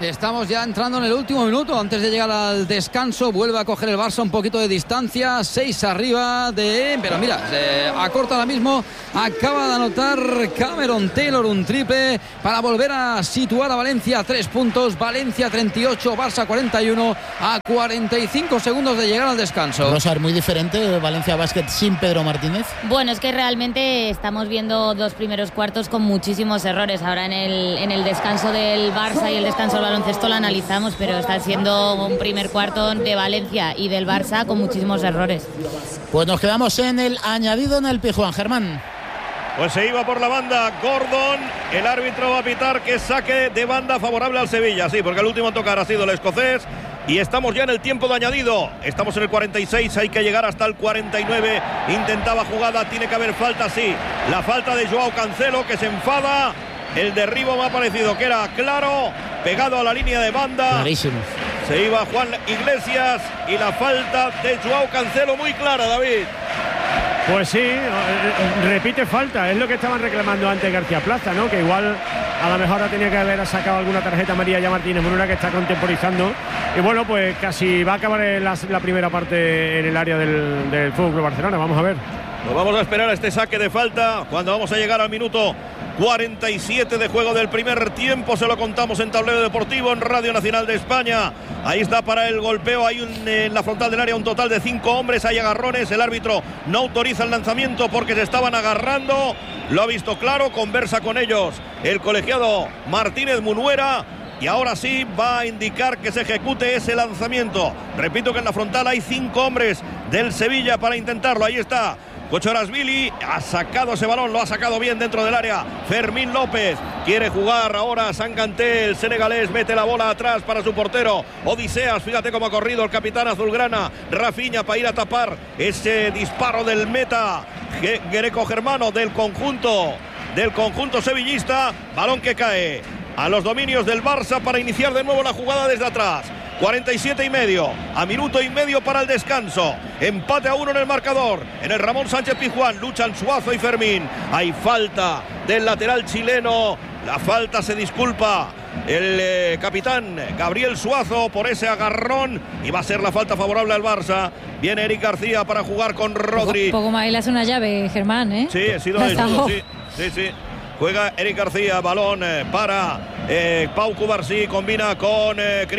K: Estamos ya entrando en el último minuto antes de llegar al descanso. Vuelve a coger el Barça un poquito de distancia. 6 arriba de... Pero mira, se acorta ahora mismo. Acaba de anotar Cameron Taylor un triple para volver a situar a Valencia a 3 puntos. Valencia 38, Barça 41 a 45 segundos de llegar al descanso.
F: Rosa, muy diferente Valencia Basket sin Pedro Martínez.
L: Bueno, es que realmente estamos viendo 2 primeros cuartos con muchísimos errores. Ahora en el descanso del Barça y el descanso del baloncesto lo analizamos, pero está siendo un primer cuarto de Valencia y del Barça con muchísimos errores.
F: Pues nos quedamos en el añadido en el Pizjuán, Germán.
B: Pues se iba por la banda Gordon. El árbitro va a pitar que saque de banda favorable al Sevilla. Sí, porque el último en tocar ha sido el escocés. Y estamos ya en el tiempo de añadido. Estamos en el 46, hay que llegar hasta el 49. Intentaba jugada, tiene que haber falta, sí. La falta de Joao Cancelo, que se enfada. El derribo me ha parecido que era claro, pegado a la línea de banda.
F: Clarísimo.
B: Se iba Juan Iglesias y la falta de Joao Cancelo muy clara, David.
A: Pues sí, repite falta, es lo que estaban reclamando antes García Plaza, ¿no? Que igual a lo mejor tenía que haber sacado alguna tarjeta María ya Martínez Munera, que está contemporizando. Y bueno, pues casi va a acabar la primera parte en el área del Fútbol Club Barcelona. Vamos a ver.
B: Pues vamos a esperar a este saque de falta cuando vamos a llegar al minuto 47 de juego del primer tiempo. Se lo contamos en Tablero Deportivo, en Radio Nacional de España. Ahí está para el golpeo. Hay en la frontal del área un total de 5 hombres. Hay agarrones. El árbitro no autoriza el lanzamiento porque se estaban agarrando. Lo ha visto claro. Conversa con ellos el colegiado Martínez Munuera. Y ahora sí va a indicar que se ejecute ese lanzamiento. Repito que en la frontal hay 5 hombres del Sevilla para intentarlo. Ahí está Kocharashvili, ha sacado ese balón, lo ha sacado bien dentro del área. Fermín López quiere jugar ahora. Sanganté, el senegalés, mete la bola atrás para su portero Odiseas. Fíjate cómo ha corrido el capitán azulgrana Rafinha para ir a tapar ese disparo del meta greco-germano del conjunto sevillista. Balón que cae a los dominios del Barça para iniciar de nuevo la jugada desde atrás. 47 y medio, a minuto y medio para el descanso. Empate a 1 en el marcador. En el Ramón Sánchez Pizjuán luchan Suazo y Fermín. Hay falta del lateral chileno. La falta, se disculpa el capitán Gabriel Suazo por ese agarrón. Y va a ser la falta favorable al Barça. Viene Eric García para jugar con Rodri.
H: Poco más, él hace una llave, Germán, ¿eh?
B: Sí, ha sido eso, sí. Juega Eric García, balón para Pau Cubarsí, combina con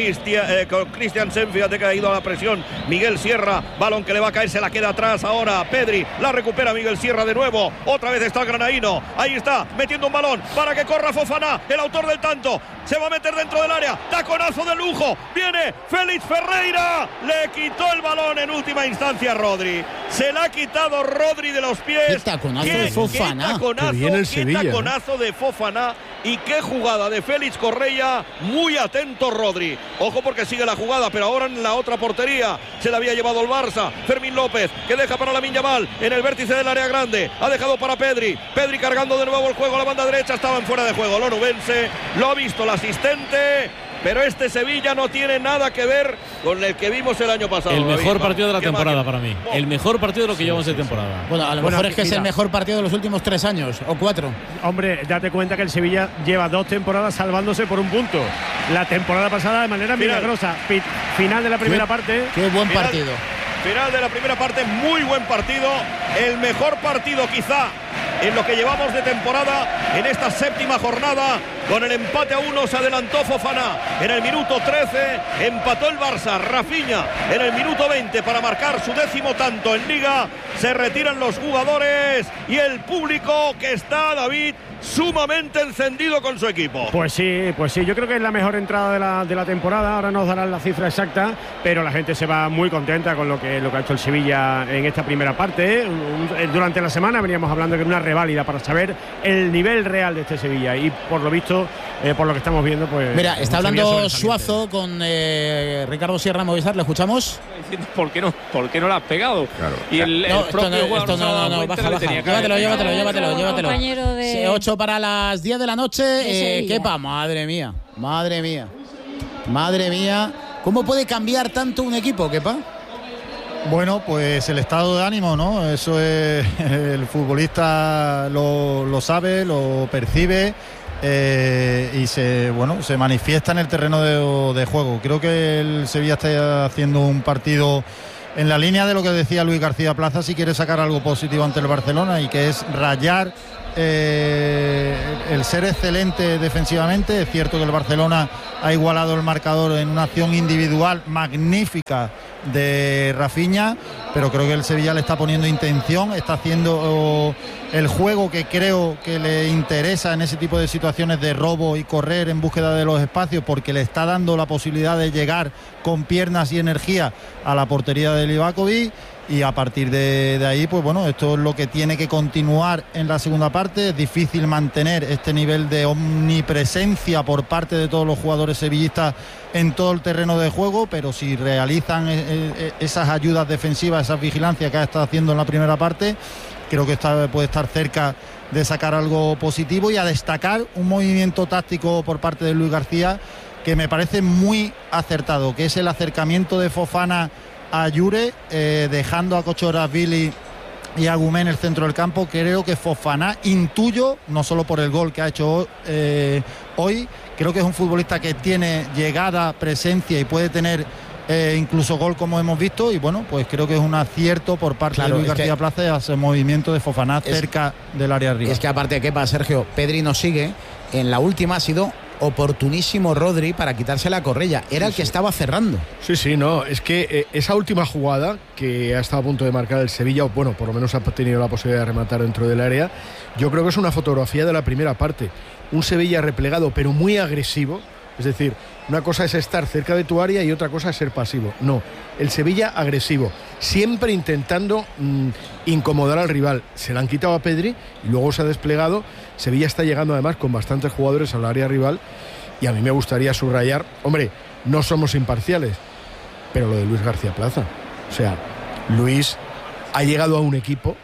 B: Christiansen, fíjate que ha ido a la presión Miguel Sierra, balón que le va a caer, se la queda atrás ahora Pedri, la recupera Miguel Sierra de nuevo, otra vez está el granaíno, ahí está, metiendo un balón para que corra Fofana, el autor del tanto, se va a meter dentro del área, taconazo de lujo, viene Félix Ferreira, le quitó el balón en última instancia a Rodri, se la ha quitado Rodri de los pies.
F: Qué taconazo de Fofana.
B: Qué taconazo de Fofana y qué jugada de Félix Correia, muy atento Rodri, ojo porque sigue la jugada, pero ahora en la otra portería se la había llevado el Barça, Fermín López, que deja para Lamine Yamal en el vértice del área grande, ha dejado para Pedri cargando de nuevo el juego a la banda derecha, estaba en fuera de juego, lo nubense, lo ha visto el asistente, pero este Sevilla no tiene nada que ver con el que vimos el año pasado.
C: El mejor partido de la temporada para mí. El mejor partido de lo que llevamos de temporada.
F: Bueno, a lo mejor es que es el mejor partido de los últimos 3 años o 4.
A: Hombre, date cuenta que el Sevilla lleva 2 temporadas salvándose por un punto. La temporada pasada de manera milagrosa. Final de la primera parte.
F: Qué buen partido.
B: Final de la primera parte, muy buen partido. El mejor partido quizá en lo que llevamos de temporada en esta 7ª jornada. Con el empate a 1 se adelantó Fofana en el minuto 13, empató el Barça, Rafinha en el minuto 20 para marcar su 10º tanto en Liga. Se retiran los jugadores y el público que está, David, sumamente encendido con su equipo.
A: Pues sí, yo creo que es la mejor entrada de la temporada. Ahora nos darán la cifra exacta, pero la gente se va muy contenta con lo que ha hecho el Sevilla en esta primera parte. Durante la semana veníamos hablando de una reválida para saber el nivel real de este Sevilla y por lo visto, por lo que estamos viendo, pues...
F: Mira, está hablando Suazo con Ricardo Sierra Movistar, ¿le escuchamos?
O: ¿Por qué no la has pegado? Claro. Y el propio
F: jugador no, baja. Llévatelo. 8 para las 10 de la noche. Kepa, madre mía. ¿Cómo puede cambiar tanto un equipo, Kepa?
G: Bueno, pues el estado de ánimo, ¿no? Eso es, el futbolista lo sabe, lo percibe y se manifiesta en el terreno de juego. Creo que el Sevilla está haciendo un partido en la línea de lo que decía Luis García Plaza, si quiere sacar algo positivo ante el Barcelona, y que es rayar el ser excelente defensivamente. Es cierto que el Barcelona ha igualado el marcador en una acción individual magnífica de Rafinha, pero creo que el Sevilla le está poniendo intención, está haciendo el juego que creo que le interesa en ese tipo de situaciones de robo y correr en búsqueda de los espacios, porque le está dando la posibilidad de llegar con piernas y energía a la portería de Livakovic. Y a partir de ahí, pues bueno, esto es lo que tiene que continuar en la segunda parte. Es difícil mantener este nivel de omnipresencia por parte de todos los jugadores sevillistas en todo el terreno de juego, pero si realizan esas ayudas defensivas, esas vigilancias que ha estado haciendo en la primera parte, creo que puede estar cerca de sacar algo positivo. Y a destacar un movimiento táctico por parte de Luis García que me parece muy acertado, que es el acercamiento de Fofana a Yure, dejando a Kochorazvili y a Gumé en el centro del campo. Creo que Fofana, intuyo, no solo por el gol que ha hecho hoy, creo que es un futbolista que tiene llegada, presencia y puede tener incluso gol, como hemos visto. Y bueno, pues creo que es un acierto por parte de Luis García Plaza ese movimiento de Fofana cerca del área arriba.
F: Es que aparte, ¿qué pasa, Sergio? Pedri nos sigue. En la última ha sido oportunísimo Rodri para quitarse la correa. Era el que estaba cerrando.
N: Sí, no, es que esa última jugada que ha estado a punto de marcar el Sevilla, o bueno, por lo menos ha tenido la posibilidad de rematar dentro del área, yo creo que es una fotografía de la primera parte. Un Sevilla replegado, pero muy agresivo. Es decir, una cosa es estar cerca de tu área y otra cosa es ser pasivo. No, el Sevilla agresivo, siempre intentando incomodar al rival. Se la han quitado a Pedri y luego se ha desplegado. Sevilla está llegando además con bastantes jugadores al área rival, y a mí me gustaría subrayar, hombre, no somos imparciales, pero lo de Luis García Plaza. O sea, Luis ha llegado a un equipo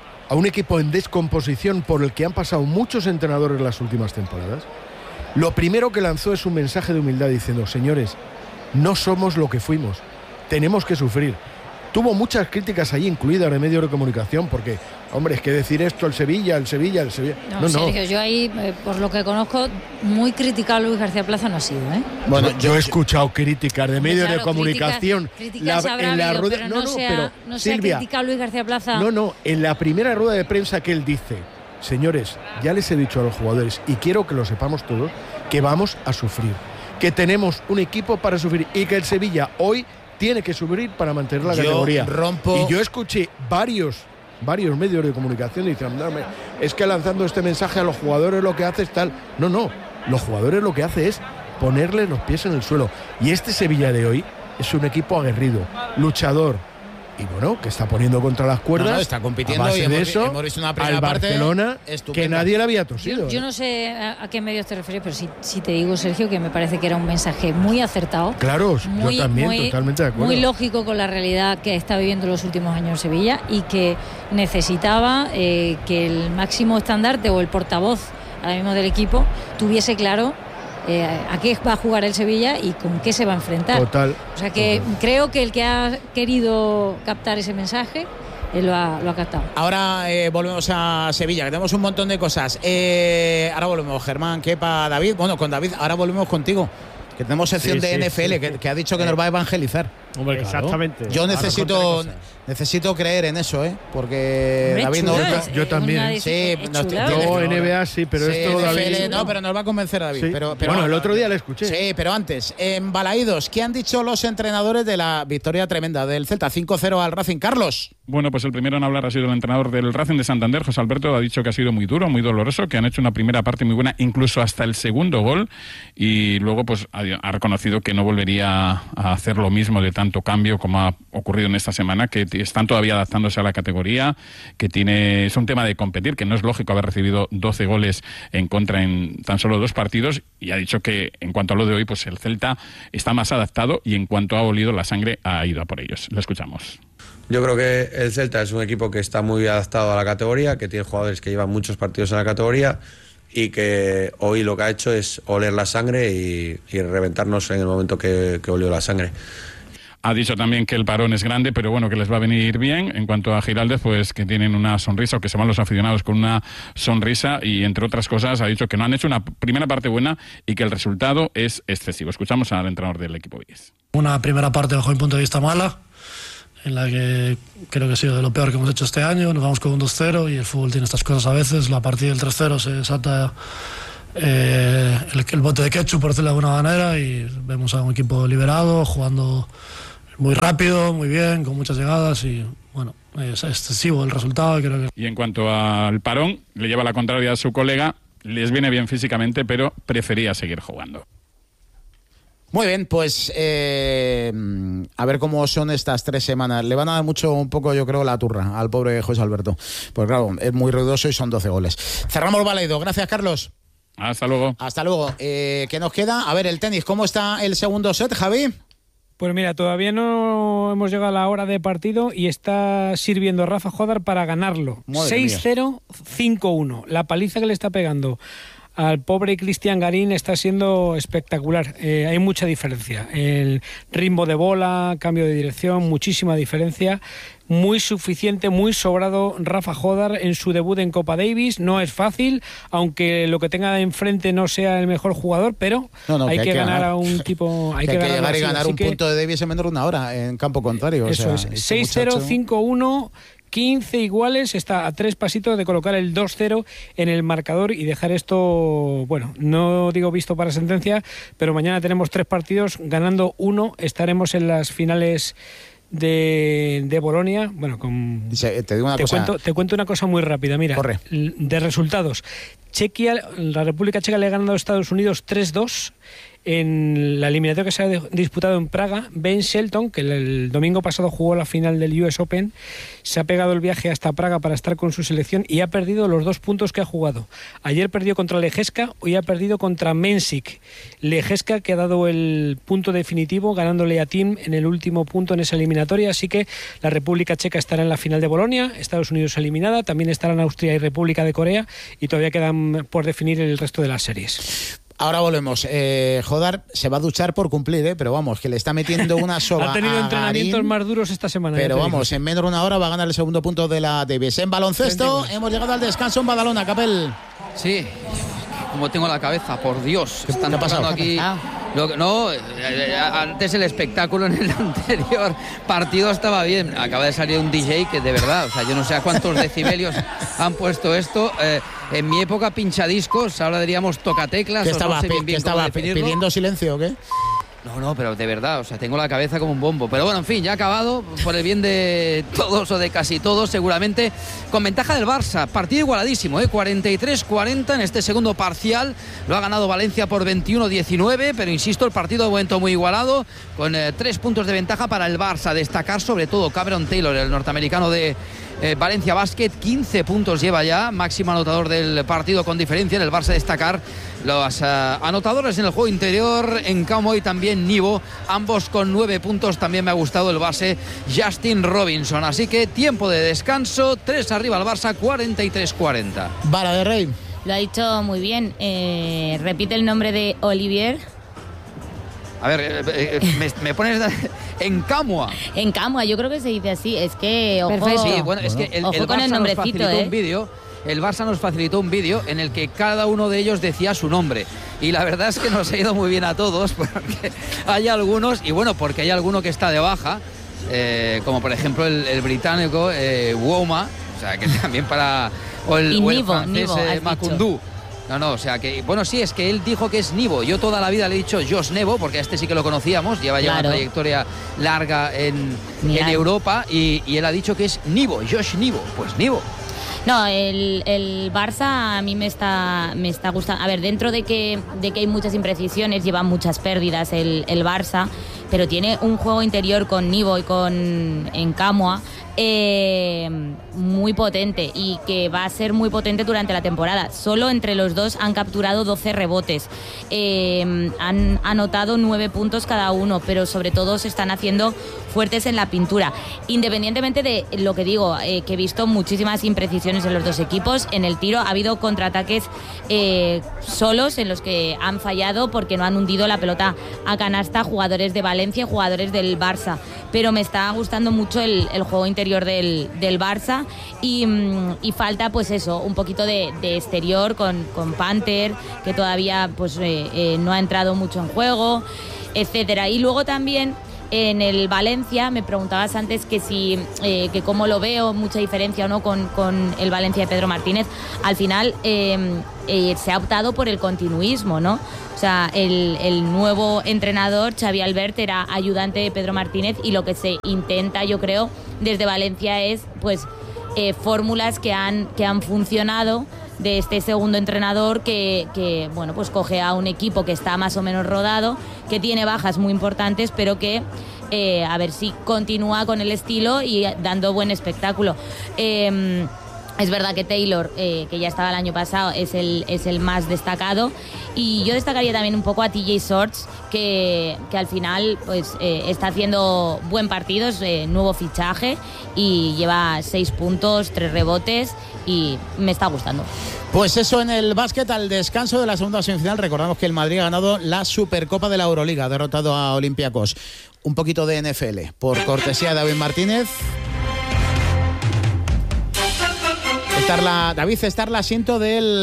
N: en descomposición por el que han pasado muchos entrenadores las últimas temporadas. Lo primero que lanzó es un mensaje de humildad diciendo: señores, no somos lo que fuimos, tenemos que sufrir. Tuvo muchas críticas allí, incluidas en medios de comunicación, porque, hombre, es que decir esto, el Sevilla.
H: No, Sergio, yo ahí, por lo que conozco, muy criticado a Luis García Plaza no ha sido, ¿eh?
N: Bueno, yo he escuchado críticas de medios de comunicación.
H: Críticas habrá habido, pero no se ha criticado a Luis García Plaza.
N: No, en la primera rueda de prensa que él dice: señores, ya les he dicho a los jugadores, y quiero que lo sepamos todos, que vamos a sufrir, que tenemos un equipo para sufrir y que el Sevilla hoy tiene que subir para mantener la categoría. Y yo escuché varios medios de comunicación diciendo: es que lanzando este mensaje a los jugadores lo que hace es tal. No, los jugadores lo que hace es ponerles los pies en el suelo. Y este Sevilla de hoy es un equipo aguerrido, luchador, y bueno, que está poniendo contra las cuerdas.
F: Está compitiendo,
N: a base
F: y
N: de eso,
F: hemos visto una primera
N: al Barcelona que nadie le había tosido.
H: Yo no sé a qué medios te refieres, pero sí te digo, Sergio, que me parece que era un mensaje muy acertado.
N: Claro, yo también, totalmente de acuerdo.
H: Muy lógico con la realidad que está viviendo los últimos años en Sevilla, y que necesitaba que el máximo estandarte o el portavoz ahora mismo del equipo tuviese claro a qué va a jugar el Sevilla y con qué se va a enfrentar.
N: Total.
H: O sea que creo que el que ha querido captar ese mensaje lo ha captado.
F: Ahora volvemos a Sevilla, que tenemos un montón de cosas. Ahora volvemos, Germán, Kepa, David. Bueno, con David ahora volvemos contigo, que tenemos sección de NFL, que ha dicho que nos va a evangelizar.
A: Hombre, claro. Exactamente.
F: Yo necesito creer en eso, porque David no.
N: Yo también.
F: Sí,
N: yo NBA sí, pero
F: sí,
N: esto
F: NFL,
N: David.
F: No, pero nos va a convencer David.
N: Sí.
F: Pero
N: bueno, el otro día le escuché.
F: Sí, pero antes, en Balaídos, ¿qué han dicho los entrenadores de la victoria tremenda del Celta 5-0 al Racing? Carlos.
I: Bueno, pues el primero en hablar ha sido el entrenador del Racing de Santander, José Alberto. Ha dicho que ha sido muy duro, muy doloroso, que han hecho una primera parte muy buena, incluso hasta el segundo gol, y luego pues ha reconocido que no volvería a hacer lo mismo de tanto cambio como ha ocurrido en esta semana, que están todavía adaptándose a la categoría, que es un tema de competir, que no es lógico haber recibido 12 goles en contra en tan solo 2 partidos, y ha dicho que en cuanto a lo de hoy, pues el Celta está más adaptado, y en cuanto ha olido la sangre ha ido a por ellos. Lo escuchamos.
P: Yo creo que el Celta es un equipo que está muy adaptado a la categoría, que tiene jugadores que llevan muchos partidos en la categoría, y que hoy lo que ha hecho es oler la sangre y reventarnos en el momento que olió la sangre.
I: Ha dicho también que el parón es grande, pero bueno, que les va a venir bien. En cuanto a Giraldez, pues que tienen una sonrisa, o que se van los aficionados con una sonrisa, y entre otras cosas ha dicho que no han hecho una primera parte buena y que el resultado es excesivo. Escuchamos al entrenador del equipo Vigues.
Q: Una primera parte bajo mi punto de vista mala, en la que creo que ha sido de lo peor que hemos hecho este año. Nos vamos con un 2-0 y el fútbol tiene estas cosas a veces. La partida del 3-0 se salta el bote de ketchup, por decirlo de alguna manera, y vemos a un equipo liberado, jugando muy rápido, muy bien, con muchas llegadas, y bueno, es excesivo el resultado. Creo que...
I: Y en cuanto al parón, le lleva la contraria a su colega. Les viene bien físicamente, pero prefería seguir jugando.
F: Muy bien, pues a ver cómo son estas 3 semanas. Le van a dar un poco, yo creo, la turra al pobre José Alberto. Pues claro, es muy ruidoso y son 12 goles. Cerramos Baleido. Gracias, Carlos.
I: Hasta luego.
F: Hasta luego. ¿Qué nos queda? A ver, el tenis. ¿Cómo está el segundo set, Javi?
D: Pues mira, todavía no hemos llegado a la hora de partido y está sirviendo Rafa Jodar para ganarlo. 6-0, 5-1. La paliza que le está pegando al pobre Cristian Garín está siendo espectacular. Hay mucha diferencia. El ritmo de bola, cambio de dirección, muchísima diferencia. Muy suficiente, muy sobrado Rafa Jodar en su debut en Copa Davis. No es fácil, aunque lo que tenga enfrente no sea el mejor jugador, pero hay que ganar a un tipo...
F: Hay que llegar y ganar un punto de Davis en menos de una hora en campo contrario.
D: Eso es. 6-0, 5-1... 15 iguales, está a 3 pasitos de colocar el 2-0 en el marcador y dejar esto, bueno, no digo visto para sentencia, pero mañana tenemos 3 partidos, ganando 1, estaremos en las finales de Bolonia. Bueno, te cuento una cosa muy rápida, mira.
F: Corre.
D: De resultados. La República Checa le ha ganado a Estados Unidos 3-2 en la eliminatoria que se ha disputado en Praga. Ben Shelton, que el domingo pasado jugó la final del US Open, se ha pegado el viaje hasta Praga para estar con su selección y ha perdido los 2 puntos que ha jugado. Ayer perdió contra Lejeska, hoy ha perdido contra Mensik. Lejeska, que ha dado el punto definitivo ganándole a Thiem en el último punto en esa eliminatoria, así que la República Checa estará en la final de Bolonia, Estados Unidos eliminada, también estarán Austria y República de Corea, y todavía quedan por definir el resto de las series.
F: Ahora volvemos. Jodar se va a duchar por cumplir, pero vamos, que le está metiendo una soga.
D: Ha tenido
F: a
D: entrenamientos
F: Garín,
D: más duros esta semana.
F: pero vamos, en menos de una hora va a ganar el segundo punto de la Davis. En baloncesto hemos llegado al descanso en Badalona, Capel.
K: Sí, como tengo la cabeza, por Dios. ¿Qué está pasando aquí? Antes el espectáculo en el anterior partido estaba bien. Acaba de salir un DJ que de verdad, o sea, yo no sé a cuántos decibelios han puesto esto. En mi época pinchadiscos, ahora diríamos tocateclas.
F: ¿Qué estaba,
K: no sé bien
F: estaba pidiendo silencio o qué?
K: No, pero de verdad, o sea, tengo la cabeza como un bombo. Pero bueno, en fin, ya ha acabado, por el bien de todos o de casi todos, seguramente, con ventaja del Barça. Partido igualadísimo, 43-40 en este segundo parcial. Lo ha ganado Valencia por 21-19, pero insisto, el partido de momento muy igualado, con 3 puntos de ventaja para el Barça. Destacar sobre todo Cameron Taylor, el norteamericano de Valencia Basket, 15 puntos lleva ya, máximo anotador del partido con diferencia. En el Barça destacar los anotadores en el juego interior, en Camo y también Nivo, ambos con 9 puntos. También me ha gustado el base Justin Robinson. Así que tiempo de descanso, 3 arriba el Barça, 43-40.
F: Vara de Rey.
L: Lo ha dicho muy bien. Repite el nombre de Olivier.
K: A ver, me pones en Camua.
L: En Camua, yo creo que se dice así. Es que, ojo,
K: sí, bueno, es que el
L: con el nombrecito,
K: un vídeo. El Barça nos facilitó un vídeo en el que cada uno de ellos decía su nombre. Y la verdad es que nos ha ido muy bien a todos, porque hay algunos, y bueno, porque hay alguno que está de baja, como por ejemplo el británico Woma, o sea, que también para... O el francés Macundú. No, o sea que, bueno, sí, es que él dijo que es Nivo. Yo toda la vida le he dicho Josh Nevo, porque a este sí que lo conocíamos, lleva ya una trayectoria larga en Europa, y él ha dicho que es Nivo, Josh Nivo. Pues Nivo.
L: No, el Barça a mí me está gustando. A ver, dentro de que hay muchas imprecisiones, lleva muchas pérdidas el Barça, pero tiene un juego interior con Nivo y con Encamua muy potente, y que va a ser muy potente durante la temporada. Solo entre los dos han capturado 12 rebotes, han anotado 9 puntos cada uno, pero sobre todo se están haciendo fuertes en la pintura. Independientemente de lo que digo, que he visto muchísimas imprecisiones en los dos equipos. En el tiro ha habido contraataques solos en los que han fallado porque no han hundido la pelota a canasta jugadores de Valencia Valencia y jugadores del Barça, pero me está gustando mucho el juego interior del Barça y falta pues eso, un poquito de exterior con Panther, que todavía pues no ha entrado mucho en juego, etcétera. Y luego también en el Valencia, me preguntabas antes que cómo lo veo, mucha diferencia o no con el Valencia de Pedro Martínez. Al final se ha optado por el continuismo, ¿no? O sea, el nuevo entrenador, Xavi Albert, era ayudante de Pedro Martínez y lo que se intenta, yo creo, desde Valencia es pues fórmulas que han funcionado de este segundo entrenador que bueno, pues coge a un equipo que está más o menos rodado, que tiene bajas muy importantes, pero que a ver si continúa con el estilo y dando buen espectáculo. Es verdad que Taylor, que ya estaba el año pasado, es el más destacado, y yo destacaría también un poco a TJ Shorts, que al final pues está haciendo buen partido, es nuevo fichaje y lleva 6 puntos, 3 rebotes y me está gustando.
F: Pues eso en el básquet. Al descanso de la segunda semifinal, recordamos que el Madrid ha ganado la Supercopa de la Euroliga, ha derrotado a Olympiacos. Un poquito de NFL por cortesía de David Martínez. David, está el asiento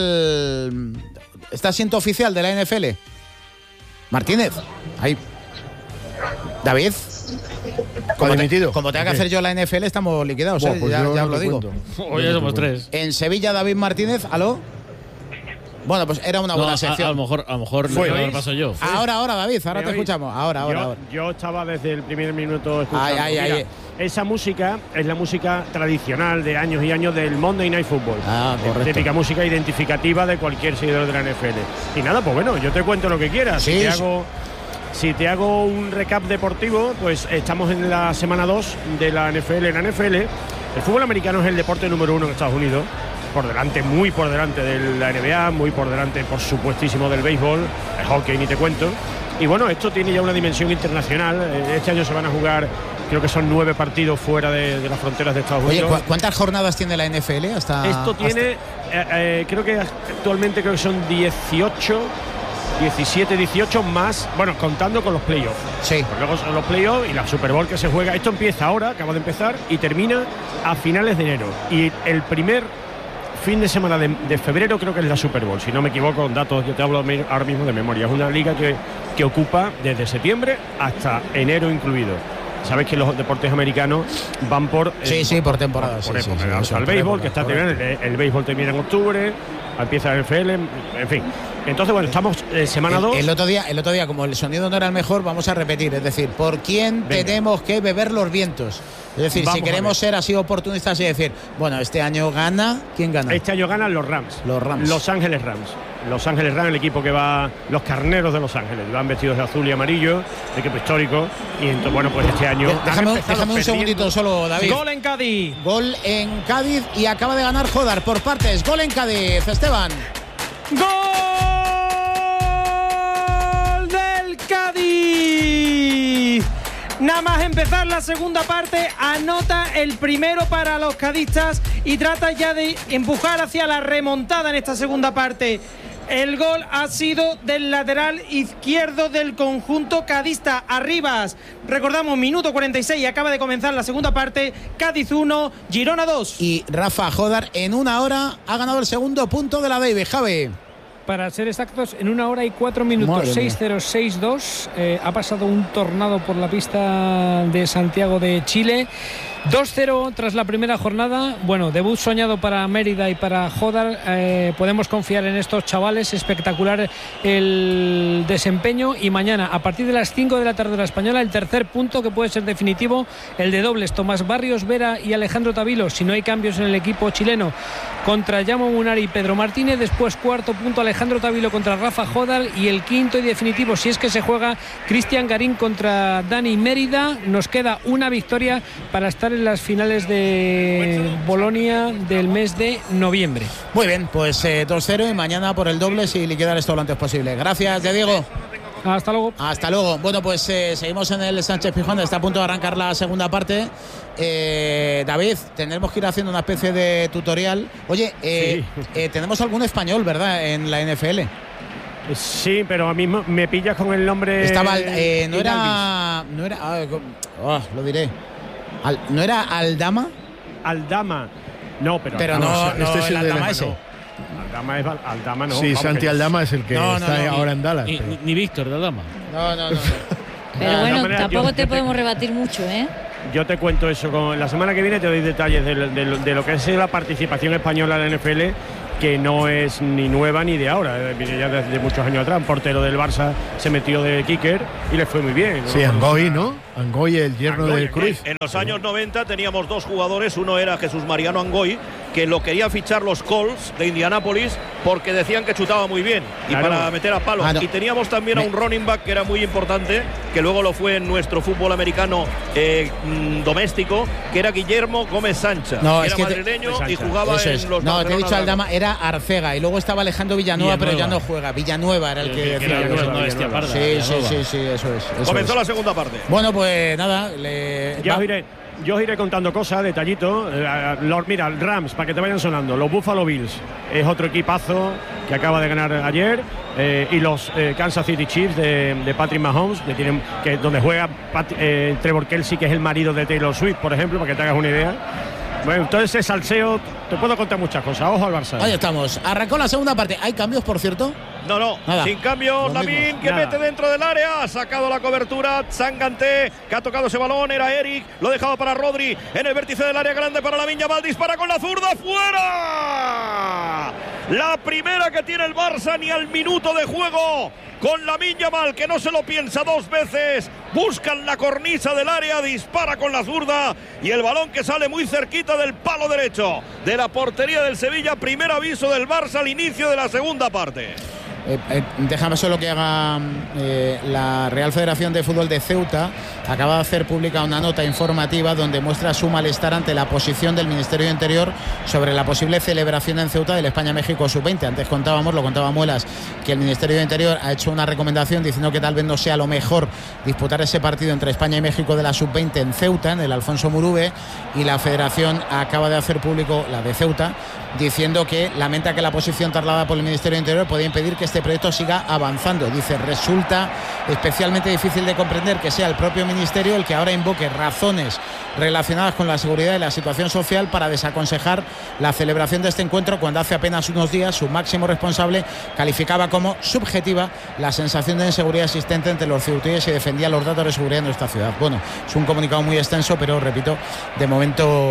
F: ¿está asiento oficial de la NFL? Martínez, ahí. David. Como tenga que hacer yo la NFL, estamos liquidados.
N: Pues
F: ya os lo digo.
C: Hoy ya somos 3.
F: En Sevilla, David Martínez, ¿aló? Bueno, pues era una buena sección.
C: A lo mejor lo paso yo.
F: Ahora, David, ahora te escuchamos. Ahora.
A: Yo estaba desde el primer minuto escuchando. Esa música es la música tradicional de años y años del Monday Night Football.
F: Correcto.
A: Típica música identificativa de cualquier seguidor de la NFL. Y nada, pues bueno, yo te cuento lo que quieras.
F: Sí,
A: Si te hago un recap deportivo, pues estamos en la semana 2 de la NFL. En la NFL, el fútbol americano es el deporte número 1 en Estados Unidos. Muy por delante de la NBA, muy por delante, por supuestísimo, del béisbol, el hockey ni te cuento. Y bueno, esto tiene ya una dimensión internacional. Este año se van a jugar, creo que son 9 partidos fuera de las fronteras de Estados Unidos.
F: Oye, ¿cuántas jornadas tiene la NFL
A: Esto tiene, creo que actualmente son 17, 18 más, bueno, contando con los playoffs.
F: Sí.
A: Pues luego son los playoffs y la Super Bowl que se juega. Esto empieza ahora, acaba de empezar, y termina a finales de enero. Y el primer fin de semana de febrero creo que es la Super Bowl, si no me equivoco con datos, yo te hablo ahora mismo de memoria. Es una liga que ocupa desde septiembre hasta enero incluido. Sabes que los deportes americanos van por
F: por temporada.
A: El béisbol, que está terminando, el béisbol termina en octubre, empieza el NFL, en fin. Entonces, bueno, estamos semana 2.
F: El otro día, como el sonido no era el mejor, vamos a repetir, es decir, ¿por quién tenemos que beber los vientos? Es decir, si queremos ser así oportunistas y decir, bueno, este año gana, ¿quién gana?
A: Este año ganan los Rams. Los Ángeles Rams. Los Ángeles Rams, el equipo que va, los carneros de Los Ángeles, van vestidos de azul y amarillo, el equipo histórico. Y entonces, bueno, pues este año.
F: Déjame un segundito solo, David.
E: Gol en Cádiz.
F: Gol en Cádiz y acaba de ganar Jodar por partes. Gol en Cádiz, Esteban.
E: ¡Gol del Cádiz! Nada más empezar la segunda parte, anota el primero para los cadistas y trata ya de empujar hacia la remontada en esta segunda parte. El gol ha sido del lateral izquierdo del conjunto cadista, Arribas. Recordamos, minuto 46, acaba de comenzar la segunda parte. Cádiz 1, Girona 2.
F: Y Rafa Jodar en 1 hora ha ganado el segundo punto de la Davis, Javi.
D: Para ser exactos, en 1 hora y 4 minutos, 6-0, 6-2. Ha pasado un tornado por la pista de Santiago de Chile. 2-0 tras la primera jornada. Bueno, debut soñado para Mérida y para Jodar. Podemos confiar en estos chavales. Espectacular el desempeño. Y mañana, a partir de las 5 de la tarde de la Española, el tercer punto que puede ser definitivo, el de dobles. Tomás Barrios, Vera y Alejandro Tavilo, si no hay cambios en el equipo chileno, contra Yamo Munari y Pedro Martínez. Después, cuarto punto, Alejandro Tavilo contra Rafa Jodar. Y el quinto y definitivo, si es que se juega, Cristian Garín contra Dani Mérida. Nos queda una victoria para estar en las finales de Bolonia del mes de noviembre.
F: Muy bien, pues 2-0 y mañana por el doble y liquidar esto lo antes posible. Gracias, Diego.
D: Hasta luego.
F: Hasta luego. Bueno, pues seguimos en el Sánchez Pizjuán. Está a punto de arrancar la segunda parte. David, tendremos que ir haciendo una especie de tutorial. Oye, tenemos algún español, ¿verdad?, en la NFL.
A: Sí, pero a mí me pillas con el nombre.
F: Estaba lo diré. ¿No era Aldama?
A: Aldama. No, pero
F: no,
N: este es el
A: Aldama
N: ese.
A: Aldama no.
N: Sí, Santi Aldama es el que está ahora en Dallas.
C: Ni Víctor de Aldama.
F: No.
H: Pero bueno, tampoco te podemos rebatir mucho, ¿eh?
A: Yo te cuento eso. La semana que viene te doy detalles de lo que es la participación española en la NFL, que no es ni nueva ni de ahora, viene ya desde muchos años atrás. Un portero del Barça se metió de kicker y le fue muy bien, ¿no?
N: Sí, Angoy, ¿no? Angoy, el yerno de Cruz.
B: En los años 90 teníamos dos jugadores, uno era Jesús Mariano Angoy, que lo quería fichar los Colts de Indianápolis porque decían que chutaba muy bien y para meter a palos. Y teníamos también a un running back que era muy importante, que luego lo fue en nuestro fútbol americano doméstico, que era Guillermo Gómez Sancha, que era madrileño y jugaba en los...
F: No, te he dicho Aldama, era Arcega, y luego estaba Alejandro Villanueva, pero ya no juega. Villanueva era el que decía. Sí, eso es.
B: Comenzó la segunda parte.
F: Bueno, pues nada,
A: yo os iré contando cosas, detallitos. Mira, Rams, para que te vayan sonando. Los Buffalo Bills es otro equipazo que acaba de ganar ayer. Y los Kansas City Chiefs de Patrick Mahomes, donde juega Trevor Kelsey, que es el marido de Taylor Swift, por ejemplo, para que te hagas una idea. Bueno, entonces ese salseo, te puedo contar muchas cosas. Ojo al Barça.
F: Ahí estamos. Arrancó la segunda parte. ¿Hay cambios, por cierto?
B: No,
F: nada.
B: Sin cambios. Lamin, que mete dentro del área, ha sacado la cobertura. Sanganté, que ha tocado ese balón, era Eric, lo dejaba para Rodri, en el vértice del área grande para Lamine Yamal, dispara con la zurda, ¡fuera! La primera que tiene el Barça, ni al minuto de juego, con Lamine Yamal, que no se lo piensa dos veces, buscan la cornisa del área, dispara con la zurda, y el balón que sale muy cerquita del palo derecho de la portería del Sevilla. Primer aviso del Barça al inicio de la segunda parte.
F: Déjame solo que haga la Real Federación de Fútbol de Ceuta. Acaba de hacer pública una nota informativa donde muestra su malestar ante la posición del Ministerio de Interior sobre la posible celebración en Ceuta del España-México Sub-20. Antes lo contaba Muelas, que el Ministerio de Interior ha hecho una recomendación diciendo que tal vez no sea lo mejor disputar ese partido entre España y México de la Sub-20 en Ceuta, en el Alfonso Murube, y la Federación acaba de hacer público, la de Ceuta, diciendo que lamenta que la posición trasladada por el Ministerio de Interior puede impedir que este proyecto siga avanzando. Dice, resulta especialmente difícil de comprender que sea el propio Ministerio el que ahora invoque razones relacionadas con la seguridad y la situación social para desaconsejar la celebración de este encuentro, cuando hace apenas unos días su máximo responsable calificaba como subjetiva la sensación de inseguridad existente entre los ceutíes y defendía los datos de seguridad en nuestra ciudad. Bueno, es un comunicado muy extenso, pero repito, de momento,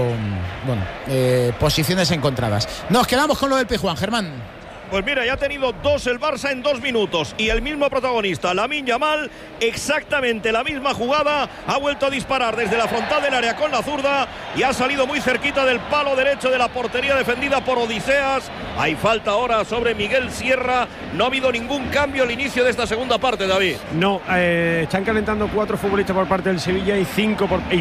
F: posiciones encontradas. Nos quedamos con lo del Pijuán, Germán.
B: Pues mira, ya ha tenido dos el Barça en 2 minutos y el mismo protagonista, Lamine Yamal, exactamente la misma jugada, ha vuelto a disparar desde la frontal del área con la zurda y ha salido muy cerquita del palo derecho de la portería defendida por Odiseas. Hay falta ahora sobre Miguel Sierra. No ha habido ningún cambio al inicio de esta segunda parte, David.
A: No, están calentando 4 futbolistas por parte del Sevilla y 5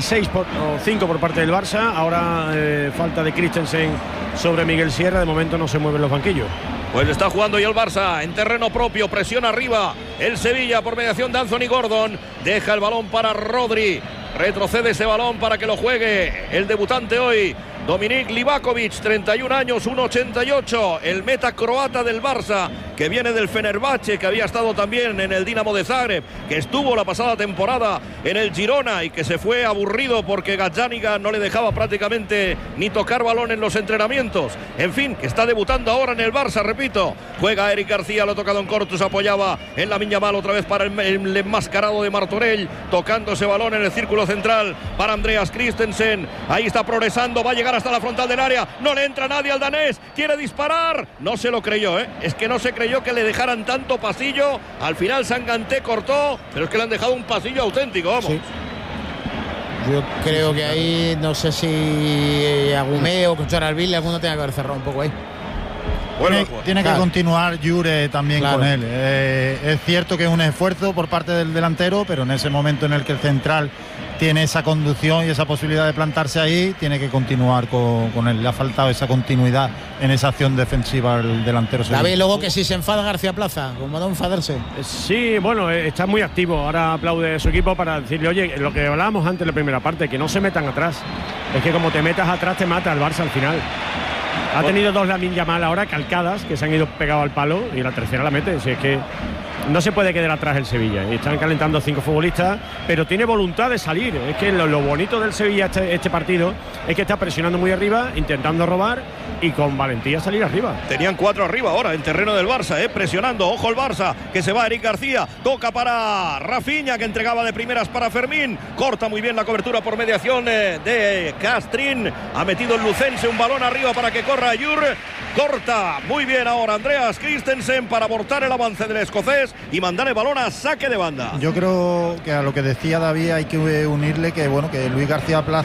A: por parte del Barça. Ahora falta de Christensen sobre Miguel Sierra. De momento no se mueven los banquillos.
B: Pues está jugando ya el Barça en terreno propio, presión arriba el Sevilla por mediación de Anthony Gordon, deja el balón para Rodri, retrocede ese balón para que lo juegue el debutante hoy, Dominik Livakovic, 31 años, 1,88, el meta croata del Barça, que viene del Fenerbahce, que había estado también en el Dinamo de Zagreb, que estuvo la pasada temporada en el Girona y que se fue aburrido porque Gazzaniga no le dejaba prácticamente ni tocar balón en los entrenamientos. En fin, que está debutando ahora en el Barça, repito. Juega Eric García, lo ha tocado en corto, se apoyaba en Lamine Yamal, otra vez para el enmascarado de Martorell, tocando ese balón en el círculo central para Andreas Christensen. Ahí está progresando, va a llegar hasta la frontal del área, no le entra nadie al danés, quiere disparar, no se lo creyó, es que no se creyó que le dejaran tanto pasillo. Al final Sanganté cortó, pero es que le han dejado un pasillo auténtico, vamos.
F: Sí. Yo creo que ahí, no sé si Agumé o Cochoralville, alguno tenga que haber cerrado un poco ahí.
G: Tiene que continuar Jure también con él. Es cierto que es un esfuerzo por parte del delantero, pero en ese momento en el que el central tiene esa conducción y esa posibilidad de plantarse ahí, tiene que continuar con él. Le ha faltado esa continuidad en esa acción defensiva al delantero.
F: David, luego que si se enfada García Plaza, como no enfadarse.
A: Sí, bueno, está muy activo. Ahora aplaude a su equipo para decirle, oye, lo que hablábamos antes en la primera parte, que no se metan atrás. Es que como te metas atrás te mata el Barça al final. Ha tenido dos Lamine Yamal ahora calcadas que se han ido pegado al palo y la tercera la mete. Si es que no se puede quedar atrás el Sevilla. Están calentando 5 futbolistas, pero tiene voluntad de salir. Es que lo bonito del Sevilla este partido es que está presionando muy arriba, intentando robar y con valentía salir arriba.
B: Tenían 4 arriba ahora en terreno del Barça, presionando. Ojo el Barça, que se va Eric García. Toca para Rafinha, que entregaba de primeras para Fermín. Corta muy bien la cobertura por mediación de Castrín. Ha metido el lucense un balón arriba para que corra Ayur. Corta muy bien ahora Andreas Christensen para abortar el avance del escocés y mandar el balón a saque de banda.
G: Yo creo que a lo que decía David hay que unirle que bueno, que Luis García Plaza